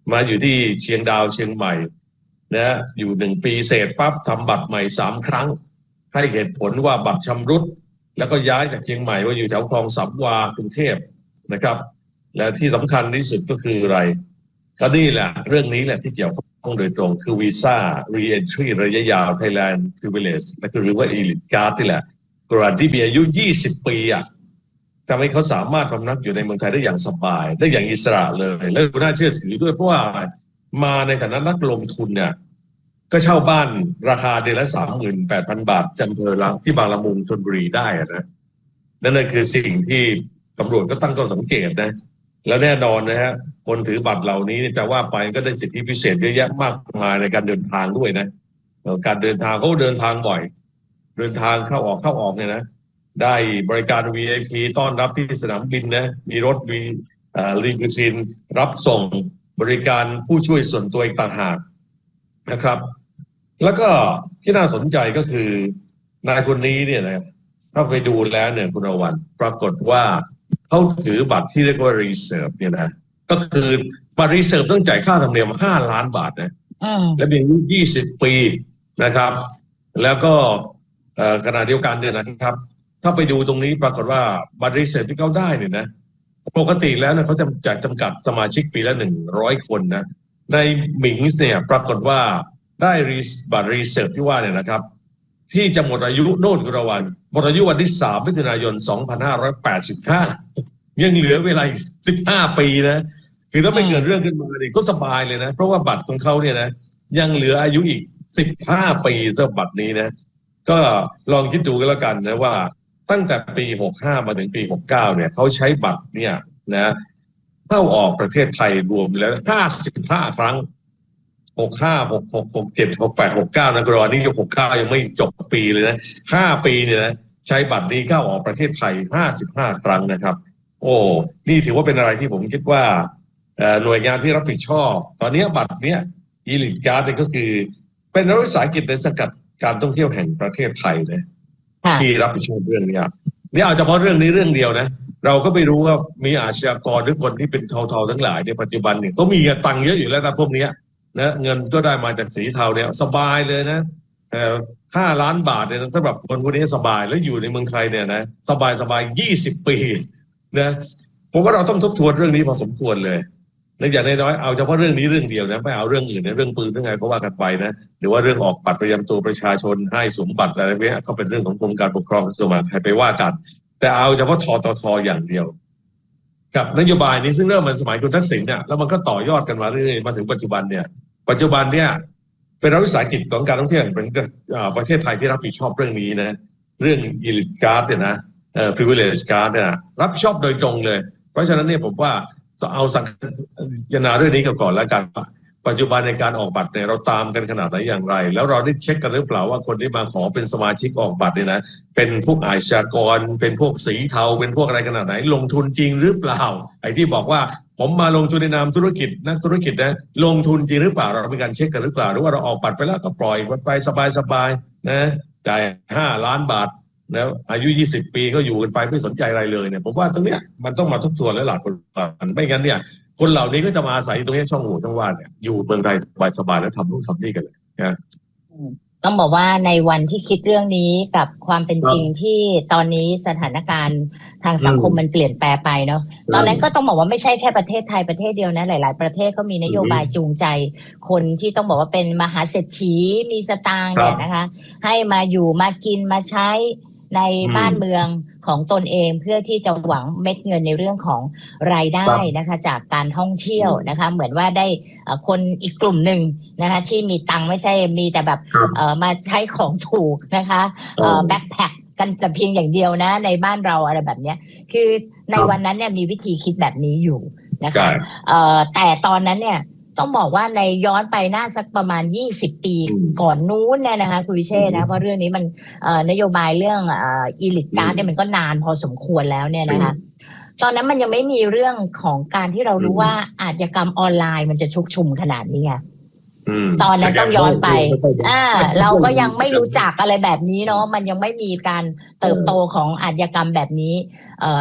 มาอยู่ที่เชียงดาวเชียงใหม่นะอยู่หนึ่งปีเศษปั๊บทำบัตรใหม่สามครั้งให้เหตุผลว่าบัตรชำรุดแล้วก็ย้ายจากเชียงใหม่ว่าอยู่แถวคลองสามวากรุงเทพนะครับและที่สำคัญที่สุดก็คืออะไรก็นี่แหละเรื่องนี้แหละที่เกี่ยวข้องโดยตรงคือวีซ่า re-entry ระยะยาว Thailand Privilege และก็หรือว่า Elite Card นี่แหละกรณีที่มีอายุยี่สิบปีอ่ะทำให้เขาสามารถพำนักอยู่ในเมืองไทยได้อย่างสบายได้อย่างอิสระเลยและน่าเชื่อถือด้วยเพราะว่ามาในฐานะนักลงทุนเนี่ยก็เช่าบ้านราคาเดือนละ สามหมื่นแปดพัน บาทจำเพอละที่บางละมุงชลบุรีได้นะนั่นคือสิ่งที่ตำรวจก็ตั้งข้อสังเกตนะแล้วแน่นอนนะฮะคนถือบัตรเหล่านี้จะว่าไปก็ได้สิทธิพิเศษเยอะแยะมากมายในการเดินทางด้วยนะการเดินทางเขาเดินทางบ่อยเดินทางเข้าออกเข้าออกเนี่ยนะได้บริการ วี ไอ พี ต้อนรับที่สนามบินนะมีรถมีลิมูซีนรับส่งบริการผู้ช่วยส่วนตัวอีกต่างหากนะครับแล้วก็ที่น่าสนใจก็คือนายคนนี้เนี่ยนะถ้าไปดูแล้วเนี่ยคุณอวันปรากฏว่าเขาถือบัตรที่เรียกว่า Reserve เนี่ยนะก็คือบัตร Reserve ต้องจ่ายค่าธรรมเนียมห้าล้านบาทนะและมีอายุยี่สิบปีนะครับแล้วก็ขณะเดียวกันเนี่ยนะครับถ้าไปดูตรงนี้ปรากฏว่าบัตร Reserve ที่เขาได้เนี่ยนะปกติแล้วเนี่ยเขาจะจะจำกัดสมาชิกปีละหนึ่งร้อยคนนะในมิงส์เนี่ยปรากฏว่าได้บัตร Reserve ที่ว่าเนี่ยนะครับที่จะหมดอายุโน่นกุรวันหมดอายุวันที่สามมิถุนายนสองพันห้าร้อยแปดสิบห้ายังเหลือเวลาอีกสิบห้าปีนะคือถ้าไม่เกิดเรื่องขึ้นมาเนี่ยก็สบายเลยนะเพราะว่าบัตรของเขาเนี่ยนะยังเหลืออายุอีกสิบห้าปีสำหรับบัตรนี้นะก็ลองคิดดูกันแล้วกันนะว่าตั้งแต่ปีหกสิบห้ามาถึงปีหกสิบเก้าเนี่ยเขาใช้บัตรเนี่ยนะเข้าออกประเทศไทยรวมแล้วห้าสิบห้าครั้งหกสิบห้า หกสิบหก หกสิบเจ็ด หกสิบแปด หกสิบเก้านะกรณีนี้หกสิบเก้ายังไม่จบปีเลยนะห้าปีเนี่ยนะใช้บัตรนี้เข้าออกประเทศไทยห้าสิบห้าครั้งนะครับโอ้นี่ถือว่าเป็นอะไรที่ผมคิดว่าหน่วยงานที่รับผิดชอบตอนนี้บัตรเนี้ย Elite Card เนี่ยก็คือเป็นรัฐวิสาหกิจในสังกัดการท่องเที่ยวแห่งประเทศไทยนะที่รับผิดชอบเรื่องนี้นี่เอาเฉพาะเรื่องนี้เรื่องเดียวนะเราก็ไม่รู้ว่ามีอาชญากรหรือคนที่เป็นเทาๆทั้งหลายในปัจจุบันเนี่ยเขามีเงินตังค์เยอะอยู่แล้วนะพวกนี้นะเงินก็ได้มาจากสีเทาเนี่ยสบายเลยนะเอ่อห้าล้านบาทเนี่ยสำหรับคนพวกนี้สบายแล้วอยู่ในเมืองไทยเนี่ยนะสบายสบายยี่สิบปีนะผมว่าเราต้องทบทวนเรื่องนี้พอสมควรเลยและอย่างน้อยๆเอาเฉพาะเรื่องนี้เรื่องเดียวนะไม่เอาเรื่องอื่นนะเรื่องปืนเรื่องไงก็ว่ากันไปนะหรือว่าเรื่องออกบัตรประจำตัวประชาชนให้สมบัติอะไรเงี้ยก็เป็นเรื่องของกรมการปกครองกระทรวงมหาดไทยไปว่ากันแต่เอาเฉพาะทตทอย่างเดียวกับนโยบายนี้ซึ่งเริ่มมันสมัยคุณทักษิณเนี่ยแล้วมันก็ต่อยอดกันมาเรื่อยๆมาถึงปัจจุบันเนี่ยปัจจุบันเนี่ยเป็นรัฐวิสาหกิจของการท่องเที่ยวเป็นประเทศไทยที่รับผิดชอบเรื่องนี้นะเรื่อง Elite Card เนี่ยนะเอ่อ Privilege Card เนี่ยรับผิดชอบโดยตรงเลยเพราะฉะนั้นเนี่ยผมว่าจะเอาสังคนาเรื่องนี้ก่อนแล้วกันปัจจุบันในการออกบัตรเนี่ยเราตามกันขนาดไหนอย่างไรแล้วเราได้เช็คกันหรือเปล่าว่าคนที่มาขอเป็นสมาชิกออกบัตรเนี่ยนะเป็นพวกอาชญากรเป็นพวกสีเทาเป็นพวกอะไรขนาดไหนลงทุนจริงหรือเปล่าไอ้ที่บอกว่าผมมาลงทุนในนามธุรกิจนักธุรกิจนะลงทุนจริงหรือเปล่าเรามีการเช็คกันหรือเปล่าหรือว่าเราออกบัตรไปแล้วก็ปล่อยไปสบายๆนะจ่ายห้าล้านบาทแล้วอายุยี่สิบปีก็อยู่กันไปไม่สนใจอะไรเลยเนี่ยผมว่าตรงเนี้ยมันต้องมาทบทวนแล้วหลักการไม่งั้นเนี่ยคนเหล่านี้ก็จะมาอาศัยตรงนี้ช่องโหว่ช่องว่างเนี่ยอยู่เมืองไทยสบายๆแล้วทำนู่นทำนี่กันเลยนะต้องบอกว่าในวันที่คิดเรื่องนี้กับความเป็นจริงที่ตอนนี้สถานการณ์ทางสังคมมันเปลี่ยนแปลงไปเนาะตอนนั้นก็ต้องบอกว่าไม่ใช่แค่ประเทศไทยประเทศเดียวนะหลายๆประเทศก็มีนโยบายจูงใจคนที่ต้องบอกว่าเป็นมหาเศรษฐีมีสตางค์เนี่ยนะคะให้มาอยู่มากินมาใช้ในบ้านเมืองของตนเองเพื่อที่จะหวังเม็ดเงินในเรื่องของรายได้นะคะจากการท่องเที่ยวนะคะเหมือนว่าได้คนอีกกลุ่มหนึ่งนะคะที่มีตังค์ไม่ใช่มีแต่แบบมาใช้ของถูกนะคะแบ็คแพ็คกันแต่เพียงอย่างเดียวนะในบ้านเราอะไรแบบนี้คือในวันนั้นเนี่ยมีวิธีคิดแบบนี้อยู่นะคะแต่ตอนนั้นเนี่ยต้องบอกว่าในย้อนไปน่าสักประมาณยี่สิบปีก่อนนู้นเนี่ยนะคะคุณวิเชษนะเพราะเรื่องนี้มันนโยบายเรื่องElite Cardเนี่ยมันก็นานพอสมควรแล้วเนี่ยนะคะตอนนั้นมันยังไม่มีเรื่องของการที่เรารู้ว่าอาชญากรรมออนไลน์มันจะชุกชุมขนาดนี้ไงตอนนั้นต้องย้อนไปอ่าเราก็ยังไม่รู้จักอะไรแบบนี้เนาะมันยังไม่มีการเติบโตของอาชญากรรมแบบนี้เอ่อ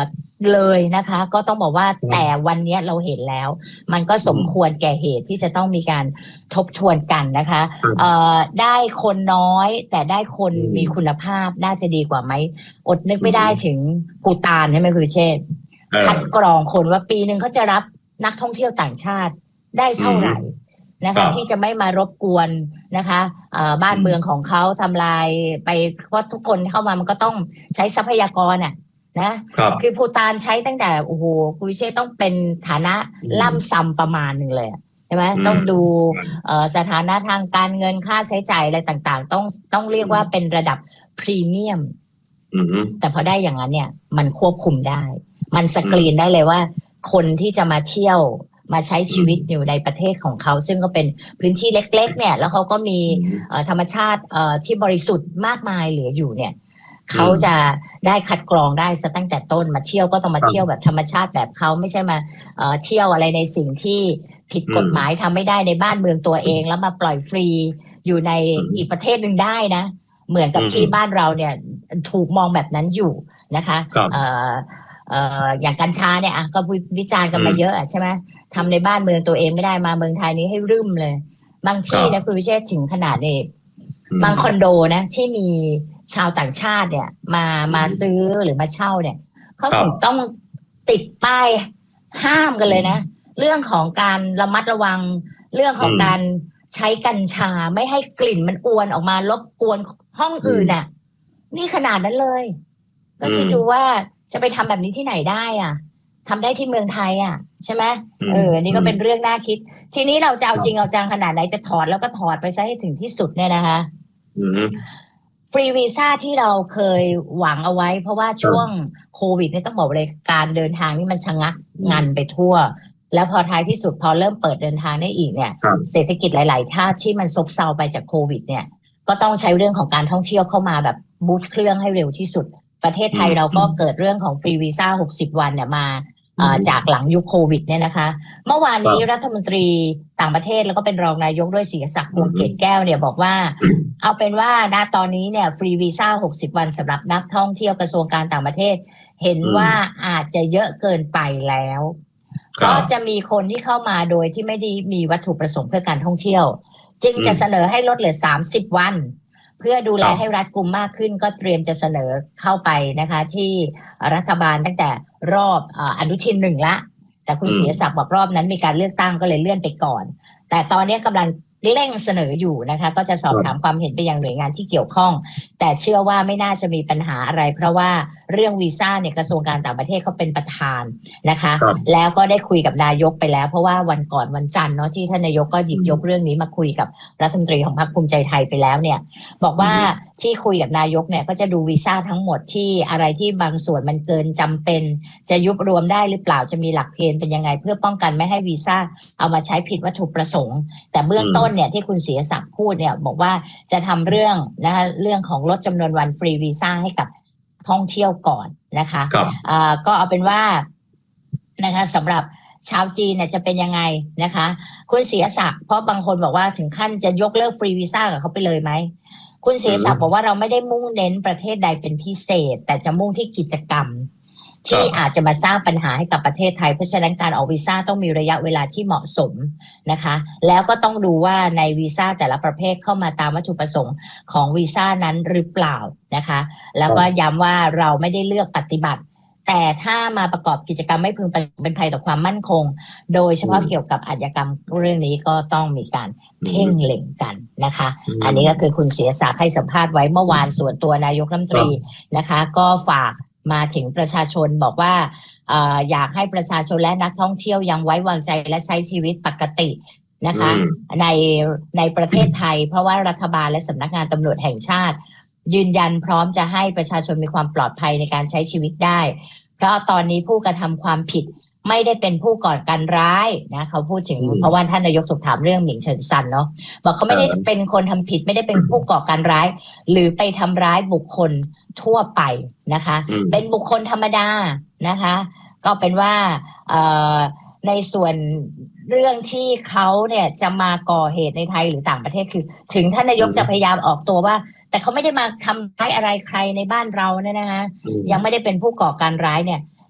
เลยนะคะก็ต้องบอกว่าแต่วันนี้เราเห็นแล้วมันก็สมควรแก่เหตุที่จะต้องมีการทบทวนกันนะคะเอ่อได้คนน้อยแต่ได้คนมีคุณภาพน่าจะดีกว่าไหมอดนึกไม่ได้ถึงภูฏานใช่ไหมคุณเชษฐ์คัดกรองคนว่าปีนึงเขาจะรับนักท่องเที่ยวต่างชาติได้เท่าไหร่นะคะที่จะไม่มารบกวนนะคะบ้านเมืองของเขาทำลายไปเพราะทุกคนเข้ามามันก็ต้องใช้ทรัพยากรน่ะนะคือภูฏานใช้ตั้งแต่โอ้โหคุณวิเชษต้องเป็นฐานะล่ำซำประมาณหนึ่งเลยใช่ไหมต้องดูสถานะทางการเงินค่าใช้จ่ายอะไรต่างๆต้องต้องเรียกว่าเป็นระดับพรีเมียมแต่พอได้อย่างนั้นเนี่ยมันควบคุมได้มันสกรีนได้เลยว่าคนที่จะมาเที่ยวมาใช้ชีวิตอยู่ในประเทศของเขาซึ่งก็เป็นพื้นที่เล็กๆเนี่ยแล้วเขาก็มีธรรมชาติที่บริสุทธิ์มากมายเหลืออยู่เนี่ยเขาจะได้คัดกรองได้ซะตั้งแต่ต้นมาเที่ยวก็ต้องมาเที่ยวแบบธรรมชาติแบบเขาไม่ใช่มาเที่ยวอะไรในสิ่งที่ผิดกฎหมายทำไม่ได้ในบ้านเมืองตัวเองแล้วมาปล่อยฟรีอยู่ในอีกประเทศหนึ่งได้นะเหมือนกับที่บ้านเราเนี่ยถูกมองแบบนั้นอยู่นะคะอย่างกัญชาเนี่ยก็วิจารณ์กันมาเยอะใช่ไหมทำในบ้านเมืองตัวเองไม่ได้มาเมืองไทยนี้ให้รึมเลยบางที่นะคุณวิเชษถึงขนาดนี้บางคอนโดนะที่มีชาวต่างชาติเนี่ยมามาซื้อหรือมาเช่าเนี่ยเขาถึงต้องติดป้ายห้ามกันเลยนะเรื่องของการระมัดระวังเรื่องของการใช้กัญชาไม่ให้กลิ่นมันอวนออกมารบกวนห้องอื่นน่ะนี่ขนาดนั้นเลยก็คิดดูว่าจะไปทำแบบนี้ที่ไหนได้อ่ะทำได้ที่เมืองไทยอ่ะใช่ไหมเออนี่ก็เป็นเรื่องน่าคิดทีนี้เราจะเอาจริงเอาจังขนาดไหนจะถอดแล้วก็ถอดไปซะให้ถึงที่สุดเนี่ยนะคะฟรีวีซ่าที่เราเคยหวังเอาไว้เพราะว่าช่วงโควิดเนี่ยต้องบอกเลยการเดินทางนี่มันชะงักงันไปทั่วแล้วพอท้ายที่สุดพอเริ่มเปิดเดินทางได้อีกเนี่ยเศรษฐกิจหลายๆชาติที่มันซบเซาไปจากโควิดเนี่ยก็ต้องใช้เรื่องของการท่องเที่ยวเข้ามาแบบบูตเครื่องให้เร็วที่สุดประเทศไทยเราก็เกิดเรื่องของฟรีวีซ่าหกสิบวันเนี่ยมาจากหลังยุคโควิดเนี่ยนะคะเมื่อวานนี้รัฐมนตรีต่างประเทศแล้วก็เป็นรองนายกด้วยศิริศักดิ์วงศ์เกตแก้วเนี่ยบอกว่าเอาเป็นว่าณตอนนี้เนี่ยฟรีวีซ่าหกสิบวันสำหรับนักท่องเที่ยวกระทรวงการต่างประเทศเห็นว่าอาจจะเยอะเกินไปแล้วก็จะมีคนที่เข้ามาโดยที่ไม่ได้มีวัตถุประสงค์เพื่อการท่องเที่ยวจึงจะเสนอให้ลดเหลือสามสิบวันเพื่อดูแลให้รัดกุมมากขึ้นก็เตรียมจะเสนอเข้าไปนะคะที่รัฐบาลตั้งแต่รอบอนุทินหนึ่งละแต่คุณศิริศักดิ์บอกรอบนั้นมีการเลือกตั้งก็เลยเลื่อนไปก่อนแต่ตอนนี้กำลังเร่งเสนออยู่นะคะก็จะสอบถามความเห็นไปยังหน่วยงานที่เกี่ยวข้องแต่เชื่อว่าไม่น่าจะมีปัญหาอะไรเพราะว่าเรื่องวีซ่าเนี่ยกระทรวงการต่างประเทศเขาเป็นประธานนะคะแล้วก็ได้คุยกับนายกไปแล้วเพราะว่าวันก่อนวันจันทร์เนาะที่ท่านนายกก็หยิบยกเรื่องนี้มาคุยกับรัฐมนตรีของพรรคภูมิใจไทยไปแล้วเนี่ยบอกว่าที่คุยกับนายกเนี่ยก็จะดูวีซ่าทั้งหมดที่อะไรที่บางส่วนมันเกินจำเป็นจะยุบรวมได้หรือเปล่าจะมีหลักเกณฑ์เป็นยังไงเพื่อป้องกันไม่ให้วีซ่าเอามาใช้ผิดวัตถุประสงค์แต่เบื้องต้นเนี่ยที่คุณศิริศักดิ์พูดเนี่ยบอกว่าจะทำเรื่องนะคะเรื่องของลดจำนวนวันฟรีวีซ่าให้กับท่องเที่ยวก่อนนะคะอ่าก็เอาเป็นว่านะคะสำหรับชาวจีนเนี่ยจะเป็นยังไงนะคะคุณศิริศักดิ์เพราะบางคนบอกว่าถึงขั้นจะยกเลิกฟรีวีซ่ากับเขาไปเลยไหมคุณศิริศักดิ์บอกว่าเราไม่ได้มุ่งเน้นประเทศใดเป็นพิเศษแต่จะมุ่งที่กิจกรรมที่อาจจะมาสร้างปัญหาให้กับประเทศไทยเพราะฉะนั้นการออกวีซ่าต้องมีระยะเวลาที่เหมาะสมนะคะแล้วก็ต้องดูว่าในวีซ่าแต่ละประเภทเข้ามาตามวัตถุประสงค์ของวีซ่านั้นหรือเปล่านะคะแล้วก็ย้ำว่าเราไม่ได้เลือกปฏิบัติแต่ถ้ามาประกอบกิจกรรมไม่พึงเป็นภัยต่อความมั่นคงโดยเฉพาะเกี่ยวกับอาชญากรรมเรื่องนี้ก็ต้องมีการเพ่งเล็งกันนะคะอันนี้ก็คือคุณศิริศักดิ์ให้สัมภาษณ์ไว้เมื่อวานส่วนตัวนายกรัฐมนตรีนะคะก็ฝากมาถึงประชาชนบอกว่าเอ่ออยากให้ประชาชนและนักท่องเที่ยวยังไว้วางใจและใช้ชีวิตปกตินะคะในในประเทศไทยเพราะว่ารัฐบาลและสำนักงานตำรวจแห่งชาติยืนยันพร้อมจะให้ประชาชนมีความปลอดภัยในการใช้ชีวิตได้เพราะตอนนี้ผู้กระทำความผิดไม่ได้เป็นผู้ก่อการร้ายนะเขาพูดถึงเพราะว่าท่านนายกถูกถามเรื่องหมิ่นเฉินซันเนาะบอกเขาไม่ได้เป็นคนทำผิดไม่ได้เป็นผู้ก่อการร้ายหรือไปทำร้ายบุคคลทั่วไปนะคะเป็นบุคคลธรรมดานะคะก็เป็นว่าในส่วนเรื่องที่เขาเนี่ยจะมาก่อเหตุในไทยหรือต่างประเทศคือถึงท่านนายกจะพยายามออกตัวว่าแต่เขาไม่ได้มาทำร้ายอะไรใครในบ้านเราเนี่ยนะคะยังไม่ได้เป็นผู้ก่อการร้ายเนี่ย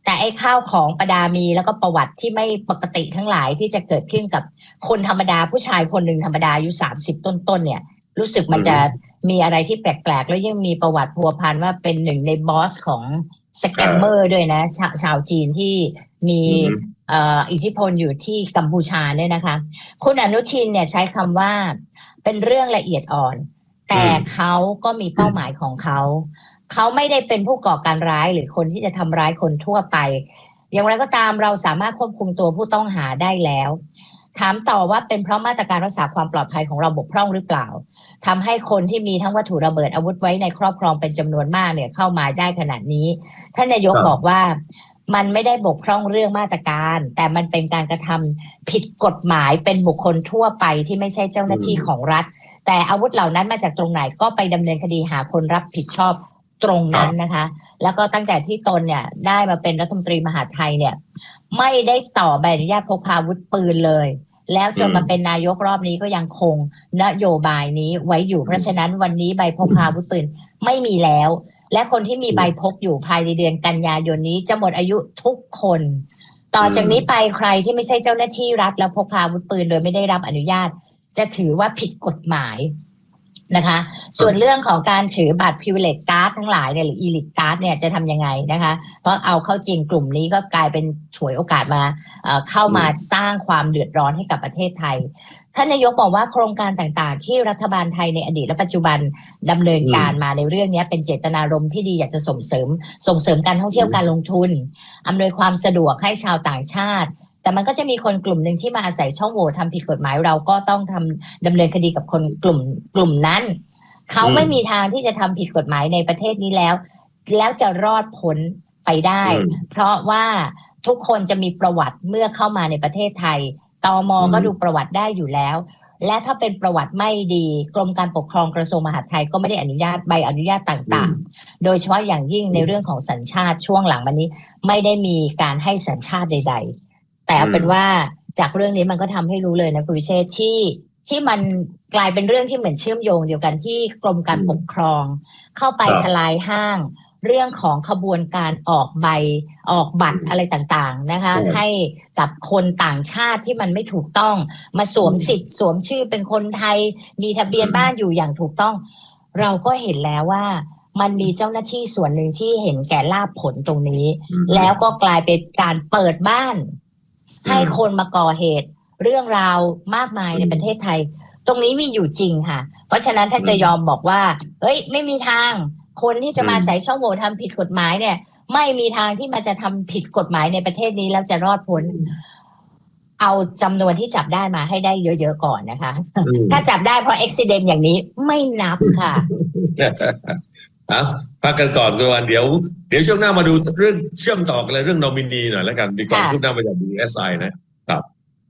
แต่ไอ้ข้าวของประดามีแล้วก็ประวัติที่ไม่ปกติทั้งหลายที่จะเกิดขึ้นกับคนธรรมดาผู้ชายคนหนึ่งธรรมดาอายุสามสิบต้นๆเนี่ยรู้สึกมันจะมีอะไรที่แปลกๆแล้วยังมีประวัติพัวพันว่าเป็นหนึ่งในบอสของสแกมเมอร์ด้วยนะชาชาวจีนที่มีเอ่ออิทธิพลอยู่ที่กัมพูชาเนี่ยนะคะคุณอนุทินเนี่ยใช้คำว่าเป็นเรื่องละเอียดอ่อนแต่เขาก็มีเป้าหมายของเขาเขาไม่ได้เป็นผู้ก่อการร้ายหรือคนที่จะทำร้ายคนทั่วไปอย่างไรก็ตามเราสามารถควบคุมตัวผู้ต้องหาได้แล้วถามต่อว่าเป็นเพราะมาตรการรักษาความปลอดภัยของเราบกพร่องหรือเปล่าทำให้คนที่มีทั้งวัตถุระเบิดอาวุธไว้ในครอบครองเป็นจำนวนมากเนี่ยเข้ามาได้ขนาดนี้ท่านนายกบอกว่ามันไม่ได้บกพร่องเรื่องมาตรการแต่มันเป็นการกระทำผิดกฎหมายเป็นบุคคลทั่วไปที่ไม่ใช่เจ้าหน้าที่ของรัฐแต่อาวุธเหล่านั้นมาจากตรงไหนก็ไปดำเนินคดีหาคนรับผิดชอบตรงนั้นนะคะแล้วก็ตั้งแต่ที่ตนเนี่ยได้มาเป็นรัฐมนตรีมหาดไทยเนี่ยไม่ได้ต่อใบอนุญาตพกพาอาวุธปืนเลยแล้วจนมาเป็นนายกรอบนี้ก็ยังคงนโยบายนี้ไว้อยู่เพราะฉะนั้นวันนี้ใบพกพาอาวุธปืนไม่มีแล้วและคนที่มีใบพกอยู่ภายในเดือนกันยายนนี้จะหมดอายุทุกคนต่อจากนี้ไปใครที่ไม่ใช่เจ้าหน้าที่รัฐแล้วพกพาอาวุธปืนโดยไม่ได้รับอนุญาตจะถือว่าผิดกฎหมายนะคะส่วนเรื่องของการถือบัตร privilege card ทั้งหลายเนี่ยหรือ elite card เนี่ยจะทำยังไงนะคะเพราะเอาเข้าจริงกลุ่มนี้ก็กลายเป็นฉวยโอกาสมาเอ่อเข้ามาสร้างความเดือดร้อนให้กับประเทศไทยท่านนายกบอกว่าโครงการต่างๆที่รัฐบาลไทยในอดีตและปัจจุบันดำเนินการมาในเรื่องนี้เป็นเจตนารมณ์ที่ดีอยากจะส่งเสริมส่งเสริมการท่องเที่ยวการลงทุนอำนวยความสะดวกให้ชาวต่างชาติแต่มันก็จะมีคนกลุ่มหนึ่งที่มาอาศัยช่องโหว่ทำผิดกฎหมายเราก็ต้องทำดำเนินคดีกับคนกลุ่มกลุ่มนั้นเขาไม่มีทางที่จะทำผิดกฎหมายในประเทศนี้แล้วแล้วจะรอดพ้นไปได้เพราะว่าทุกคนจะมีประวัติเมื่อเข้ามาในประเทศไทยตม.ก็ดูประวัติได้อยู่แล้วและถ้าเป็นประวัติไม่ดีกรมการปกครองกระทรวงมหาดไทยก็ไม่ได้อนุญาตใบอนุญาตต่างๆโดยเฉพาะอย่างยิ่งในเรื่องของสัญชาติช่วงหลังมานี้ไม่ได้มีการให้สัญชาติใดๆแต่เอาเป็นว่าจากเรื่องนี้มันก็ทำให้รู้เลยนะคุณวิเชษฐ์ที่ที่มันกลายเป็นเรื่องที่เหมือนเชื่อมโยงเดียวกันที่กรมการปกครองเข้าไปทลายห้างเรื่องของขบวนการออกใบออกบัตรอะไรต่างๆนะคะให้กับคนต่างชาติที่มันไม่ถูกต้องมาสวมสิทธิ์สวมชื่อเป็นคนไทยมีทะเบียนบ้านอยู่อย่างถูกต้องเราก็เห็นแล้วว่ามันมีเจ้าหน้าที่ส่วนหนึ่งที่เห็นแก่ลาภผลตรงนี้แล้วก็กลายเป็นการเปิดบ้านให้คนมาก่อเหตุเรื่องราวมากมายในประเทศไทยตรงนี้มีอยู่จริงค่ะเพราะฉะนั้นถ้าจะยอมบอกว่าเฮ้ยไม่มีทางคนที่จะมาใส่ช่องโหว่ทำผิดกฎหมายเนี่ยไม่มีทางที่มันจะทำผิดกฎหมายในประเทศนี้แล้วจะรอดพ้นเอาจำนวนที่จับได้มาให้ได้เยอะๆก่อนนะคะถ้าจับได้เพราะอุบัติเหตุอย่างนี้ไม่นับค่ะอ่ะพักกันก่อนก่อนเดี๋ยวเดี๋ยวช่วงหน้ามาดูเรื่องเชื่อมต่อกันเลยเรื่องนอมินีหน่อยแล้วกันมีความคืบหน้ามาจาก ดี เอส ไอ นะครับ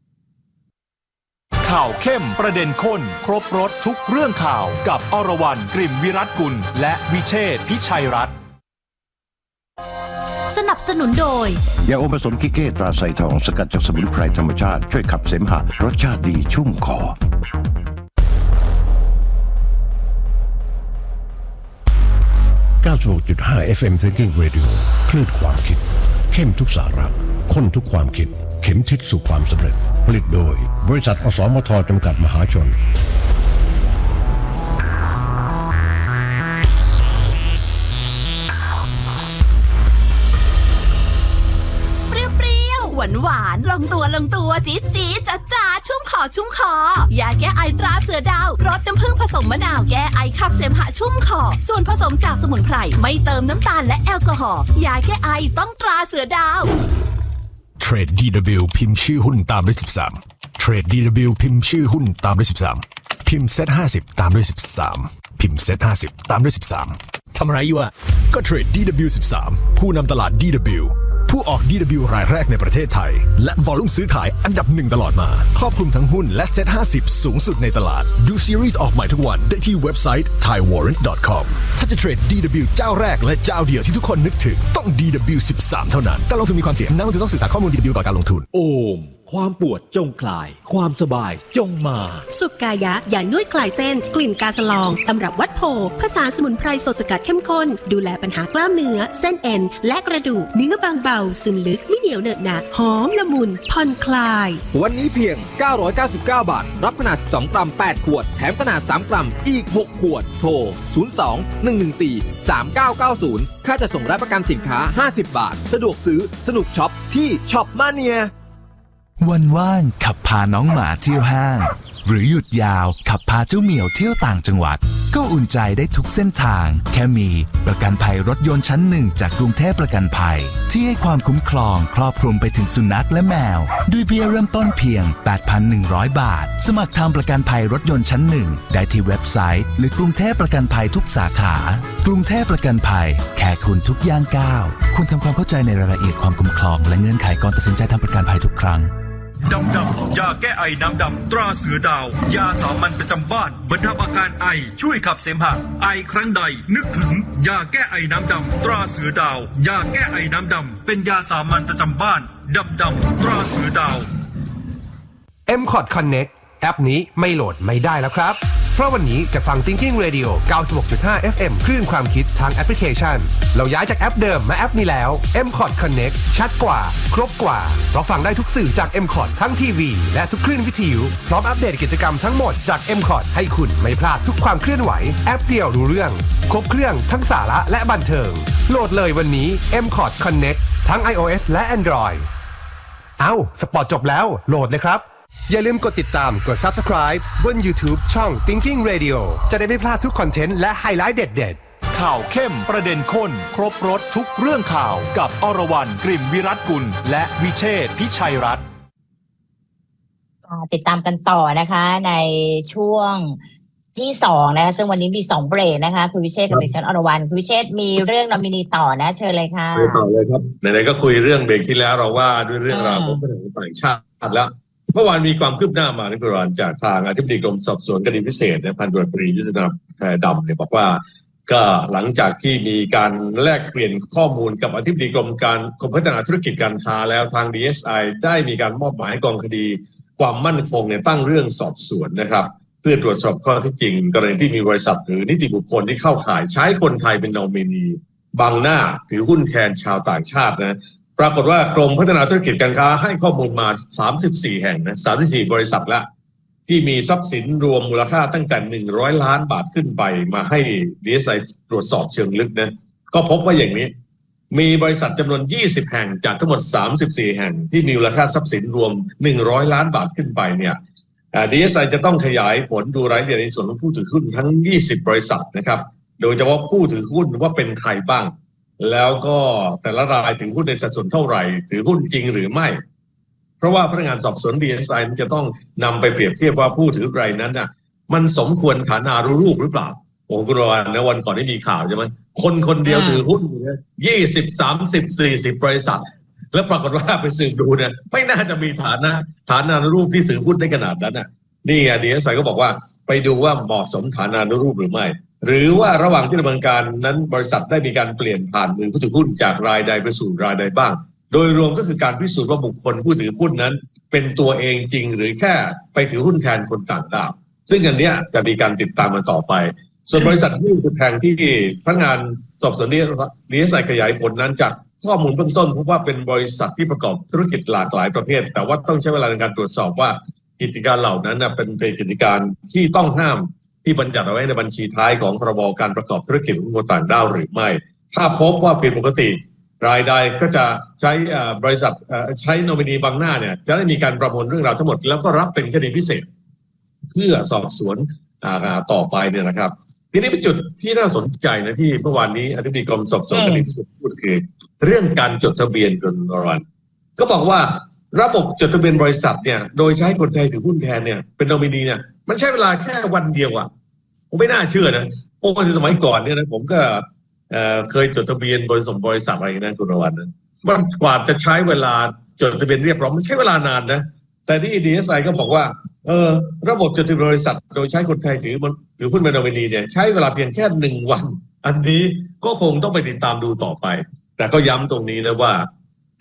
ข่าวเข้มประเด็นข้นครบรสทุกเรื่องข่าวกับอรวรรณกลิ่มวิรัตกุลและวิเชษฐ์พิชัยรัตน์สนับสนุนโดยยาอมผสมกิเก้ตราไซทองสกัดจากสมุนไพรธรรมชาติช่วยขับเสมหะรสชาติดีชุ่มคอเก้าสิบหกจุดห้า เอฟ เอ็ม Thinking Radio คลื่นความคิดเข้มทุกสาระข้นทุกความคิดเข็มทิศสู่ความสำเร็จผลิตโดยบริษัทอสมทจำกัดมหาชนหวานหวานลงตัวลงตัวจี๊ดจี๊ดจ๊าจ๊าชุ่มคอชุ่มคอยาแก้ไอตราเสือดาวรสน้ำผึ้งผสมมะนาวแก้ไอขับเสมหะชุ่มคอส่วนผสมจากสมุนไพรไม่เติมน้ำตาลและแอลกอฮอล์ยาแก้ไอต้องตราเสือดาวเทรด ดี ดับเบิลยู พิมพ์ชื่อหุ้นตามด้วยสิบสามเทรด ดี ดับเบิลยู พิมพ์ชื่อหุ้นตามด้วยสิบสามพิมพ์เซ็ตห้าสิบตามด้วยสิบสามพิมพ์เซ็ตห้าสิบตามด้วยสิบสามทำอะไรอยู่อ่ะก็เทรด ดี ดับเบิลยู สิบสามผู้นำตลาด ดี ดับเบิลยูผู้ออก ดี ดับเบิลยู รายแรกในประเทศไทยและวอลลุ่มซื้อขายอันดับหนึ่งตลอดมาครอบคลุมทั้งหุ้นและเซ็ตห้าสิบสูงสุดในตลาดดูซีรีส์ออกใหม่ทุกวันได้ที่เว็บไซต์ ไทย วอร์เรนต์ ดอท คอม ถ้าจะเทรด ดี ดับเบิลยู เจ้าแรกและเจ้าเดียวที่ทุกคนนึกถึงต้อง ดี ดับเบิลยู สิบสามเท่านั้นการลงทุนมีความเสี่ยงนักลงทุนต้องศึกษาข้อมูล ดี ดับเบิลยู ก่อนการลงทุนโอมความปวดจงคลายความสบายจงมาสุกายะยานวดคลายเส้นกลิ่นกาสลองตำรับวัดโพผสานสมุนไพรสดสกัดเข้มข้นดูแลปัญหากล้ามเนื้อเส้นเอ็นและกระดูกเนื้อบางเบาซึมลึกไม่เหนียวเหนอะหนะหอมละมุนผ่อนคลายวันนี้เพียงเก้าร้อยเก้าสิบเก้าบาทรับขนาดสิบสองกรัมแปดขวดแถมขนาดสามกรัมอีกหกขวดโทรศูนย์ สอง หนึ่ง หนึ่ง สี่ สาม เก้า เก้า ศูนย์ค่าจะส่งรับประกันสินค้าห้าสิบบาทสะดวกซื้อสนุกช็อปที่ช็อปมาเนียวันว่างขับพาน้องหมาเที่ยวห้างหรือหยุดยาวขับพาเจ้าเหมียวเที่ยวต่างจังหวัดก็อุ่นใจได้ทุกเส้นทางแค่มีประกันภัยรถยนต์ชั้นหนึ่งจากกรุงเทพประกันภัยที่ให้ความคุ้มครองครอบคลุมไปถึงสุนัขและแมวด้วยเบี้ยเริ่มต้นเพียง แปดพันหนึ่งร้อย บาทสมัครทำประกันภัยรถยนต์ชั้นหนึ่งได้ที่เว็บไซต์หรือกรุงเทพประกันภัยทุกสาขากรุงเทพประกันภัยแค่คุณทุกย่างก้าวคุณทำความเข้าใจในรายละเอียดความคุ้มครองและเงื่อนไขก่อนตัดสินใจทำประกันภัยทุกครั้งดำดำยาแก้ไอน้ำดำตราเสือดาวยาสามัญประจำบ้านบรรเทาอาการไอช่วยขับเสมหะไอครั้งใดนึกถึงยาแก้ไอน้ำดำตราเสือดาวยาแก้ไอน้ำดำเป็นยาสามัญประจำบ้านดำดำตราเสือดาวเอ็ม คอร์ด Connect แอปนี้ไม่โหลดไม่ได้แล้วครับเพราะวันนี้จะฟัง Thinking Radio เก้าสิบหกจุดห้า เอฟ เอ็ม คลื่นความคิดทางแอปพลิเคชันเราย้ายจากแอปเดิมมาแอปนี้แล้ว เอ็ม คอร์ด Connect ชัดกว่าครบกว่าเราฟังได้ทุกสื่อจาก เอ็ม คอร์ด ทั้งทีวีและทุกคลื่นวิทยุพร้อมอัปเดตกิจกรรมทั้งหมดจาก เอ็ม คอร์ด ให้คุณไม่พลาดทุกความเคลื่อนไหวแอปเดียวรู้เรื่องครบเครื่องทั้งสาระและบันเทิงโหลดเลยวันนี้ เอ็ม คอร์ด Connect ทั้ง iOS และ Android เอ้าสปอร์ตจบแล้วโหลดเลยครับอย่าลืมกดติดตามกด Subscribe บน YouTube ช่อง Thinking Radio จะได้ไม่พลาดทุกคอนเทนต์และไฮไลท์เด็ดๆข่าวเข้มประเด็นข้นครบรสทุกเรื่องข่าวกับอรวรรณ กลิ่นวิรัตกุลและวิเชษฐ์ พิชัยรัตน์ติดตามกันต่อนะคะในช่วงที่สองนะคะซึ่งวันนี้มีสองเบรกนะคะคุณวิเชษฐ์กับดิฉันอรวรรณคุณวิเชษฐ์มีเรื่องนอมินีต่อนะเชิญเลยค่ะต่อเลยครับไหนๆก็คุยเรื่องเบรกที่แล้วเราว่าด้วยเรื่องราวของผู้นำต่างชาติแล้วเมื่อวานมีความคืบหน้ามาในกรณีจากทางอธิบดีกรมสอบสวนคดีพิเศษนะพันตำรวจตรียุทธนาแพรดำเนี่ยบอกว่าก็หลังจากที่มีการแลกเปลี่ยนข้อมูลกับอธิบดีกรมการกรมพัฒนาธุรกิจการค้าแล้วทาง ดี เอส ไอ ได้มีการมอบหมายให้กองคดีความมั่นคงเนี่ยตั้งเรื่องสอบสวนนะครับเพื่อตรวจสอบข้อเท็จจริงกรณีที่มีบริษัทหรือนิติบุคคลที่เข้าข่ายใช้คนไทยเป็นนอมินีบังหน้าถือหุ้นแทนชาวต่างชาตินะปรากฏว่ากรมพัฒนาธุรกิจการค้าให้ข้อมูลมาสามสิบสี่แห่งนะสามสิบสี่บริษัทละที่มีทรัพย์สินรวมมูลค่าตั้งแต่หนึ่งร้อยล้านบาทขึ้นไปมาให้ ดี เอส ไอ ตรวจสอบเชิงลึกนะก็พบว่าอย่างนี้มีบริษัทจำนวนยี่สิบแห่งจากทั้งหมดสามสิบสี่แห่งที่มีมูลค่าทรัพย์สินรวมหนึ่งร้อยล้านบาทขึ้นไปเนี่ยดี เอส ไอ จะต้องขยายผลดูรายละเอียดในส่วนของผู้ถือหุ้นทั้งยี่สิบบริษัทนะครับโดยเฉพาะผู้ถือหุ้นว่าเป็นใครบ้างแล้วก็แต่ละรายถือหุ้นในสัดส่วนเท่าไหร่ถือหุ้นจริงหรือไม่เพราะว่าพนักงานสอบสวน ดี เอส ไอ จะต้องนำไปเปรียบเทียบว่าผู้ถือรายนั้นน่ะมันสมควรฐานานุรูปหรือเปล่าโอ้คุณรวันในวันก่อนที่มีข่าวใช่ไหมคนคนเดียวถือหุ้นยี่สิบสามสิบสี่สิบบริษัทแล้วปรากฏว่าไปสืบดูเนี่ยไม่น่าจะมีฐานะฐานานุรูปที่ถือหุ้นได้ขนาดนั้นน่ะนี่ไง ดี เอส ไอ ก็บอกว่าไปดูว่าเหมาะสมฐานานุรูปหรือไม่หรือว่าระหว่างที่ดำเนินการนั้นบริษัทได้มีการเปลี่ยนผ่านมือผู้ถือหุ้นจากรายใดไปสู่รายใดบ้างโดยรวมก็คือการพิสูจน์ว่าบุคคลผู้ถือหุ้นนั้นเป็นตัวเองจริงหรือแค่ไปถือหุ้นแทนคนต่างดาวซึ่งอันเนี้ยจะมีการติดตามมาต่อไปส่วนบริษัทที่ถูกแทงที่พนักงานสอบสวน ดี เอส ไอ ขยายผลนั้นจากข้อมูลเบื้องต้นพบว่าเป็นบริษัทที่ประกอบธุรกิจหลากหลายประเภทแต่ว่าต้องใช้เวลาในการตรวจสอบว่ากิจการเหล่านั้นเป็นกิจการที่ต้องห้ามที่บัญญัติเอาไว้ในบัญชีท้ายของพรบการประกอบธุรกิจของคนต่างด้าวหรือไม่ถ้าพบว่าผิดปกติรายใดก็จะใช้บริษัทใช้โนมินีบังหน้าเนี่ยจะได้มีการประมวลเรื่องราวทั้งหมดแล้วก็รับเป็นคดีพิเศษเพื่อสอบสวนต่อไปเนี่ยนะครับทีนี้เป็นจุดที่น่าสนใจนะที่เมื่อวานนี้อธิบดีกรมสอบสวนคดีพิเศษพูดคือเรื่องการจดทะเบียนกันรันก็บอกว่าระบบจดทะเบียนบริษัทเนี่ยโดยใช้คนไทยถือหุ้นแทนเนี่ยเป็นโนมินีเนี่ยมันใช้เวลาแค่วันเดียวอ่ะผมไม่น่าเชื่อนะเพราะว่าในสมัยก่อนเนี่ยนะผมก็เอ่อเคยจดทะเบียนบริษัทบริษัทอะไรนะคุณรวันนะมันกว่าจะใช้เวลาจดทะเบียนเรียบร้อยมันใช้เวลานานนะแต่ที่ ดี เอส ไอ ก็บอกว่าเออระบบจดทะเบียนบริษัทโดยใช้คนไทยถือมันถือหุ้นเป็นโนมินีเนี่ยใช้เวลาเพียงแค่หนึ่งวันอันนี้ก็คงต้องไปติดตามดูต่อไปแต่ก็ย้ำตรงนี้นะว่า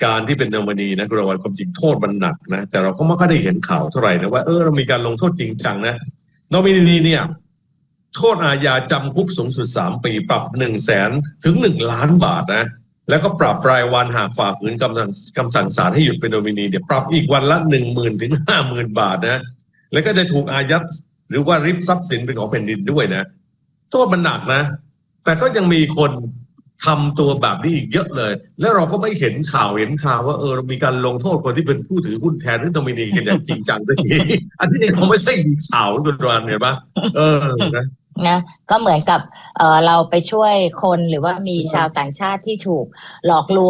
การที่เป็นโนมินีนะคุณรวันความจริงโทษมันหนักนะแต่เราก็ไม่ค่อยได้เห็นข่าวเท่าไหร่นะว่าเออเรามีการลงโทษจริงจังนะโนมินีเนี่ยโทษอาญาจำคุกสูงสุดสามปีปรับหนึ่งแสนถึงหนึ่งล้านบาทนะแล้วก็ปรับรายวันหากฝ่าฝืนคำสั่งคำสั่งศาลให้หยุดเป็นโนมินีเนี่ยปรับอีกวันละหนึ่งหมื่นถึงห้าหมื่นบาทนะแล้วก็จะถูกอายัดหรือว่าริบทรัพย์สินเป็นของแผ่นดินด้วยนะโทษมันหนักนะแต่ก็ยังมีคนทำตัวแบบนี้อีกเยอะเลยแล้วเราก็ไม่เห็นข่าวเห็นข่าวว่าเออมีการลงโทษคนที่เป็นผู้ถือหุ้นแทนหรือโนมินีกันอย่างจริงจังแบบนี้อันนี้เราไม่ใช่ข่าวดุรานเห็นปะเออนะนะก็เหมือนกับเออเราไปช่วยคนหรือว่ามีชาวต่างชาติที่ถูกหลอกลวง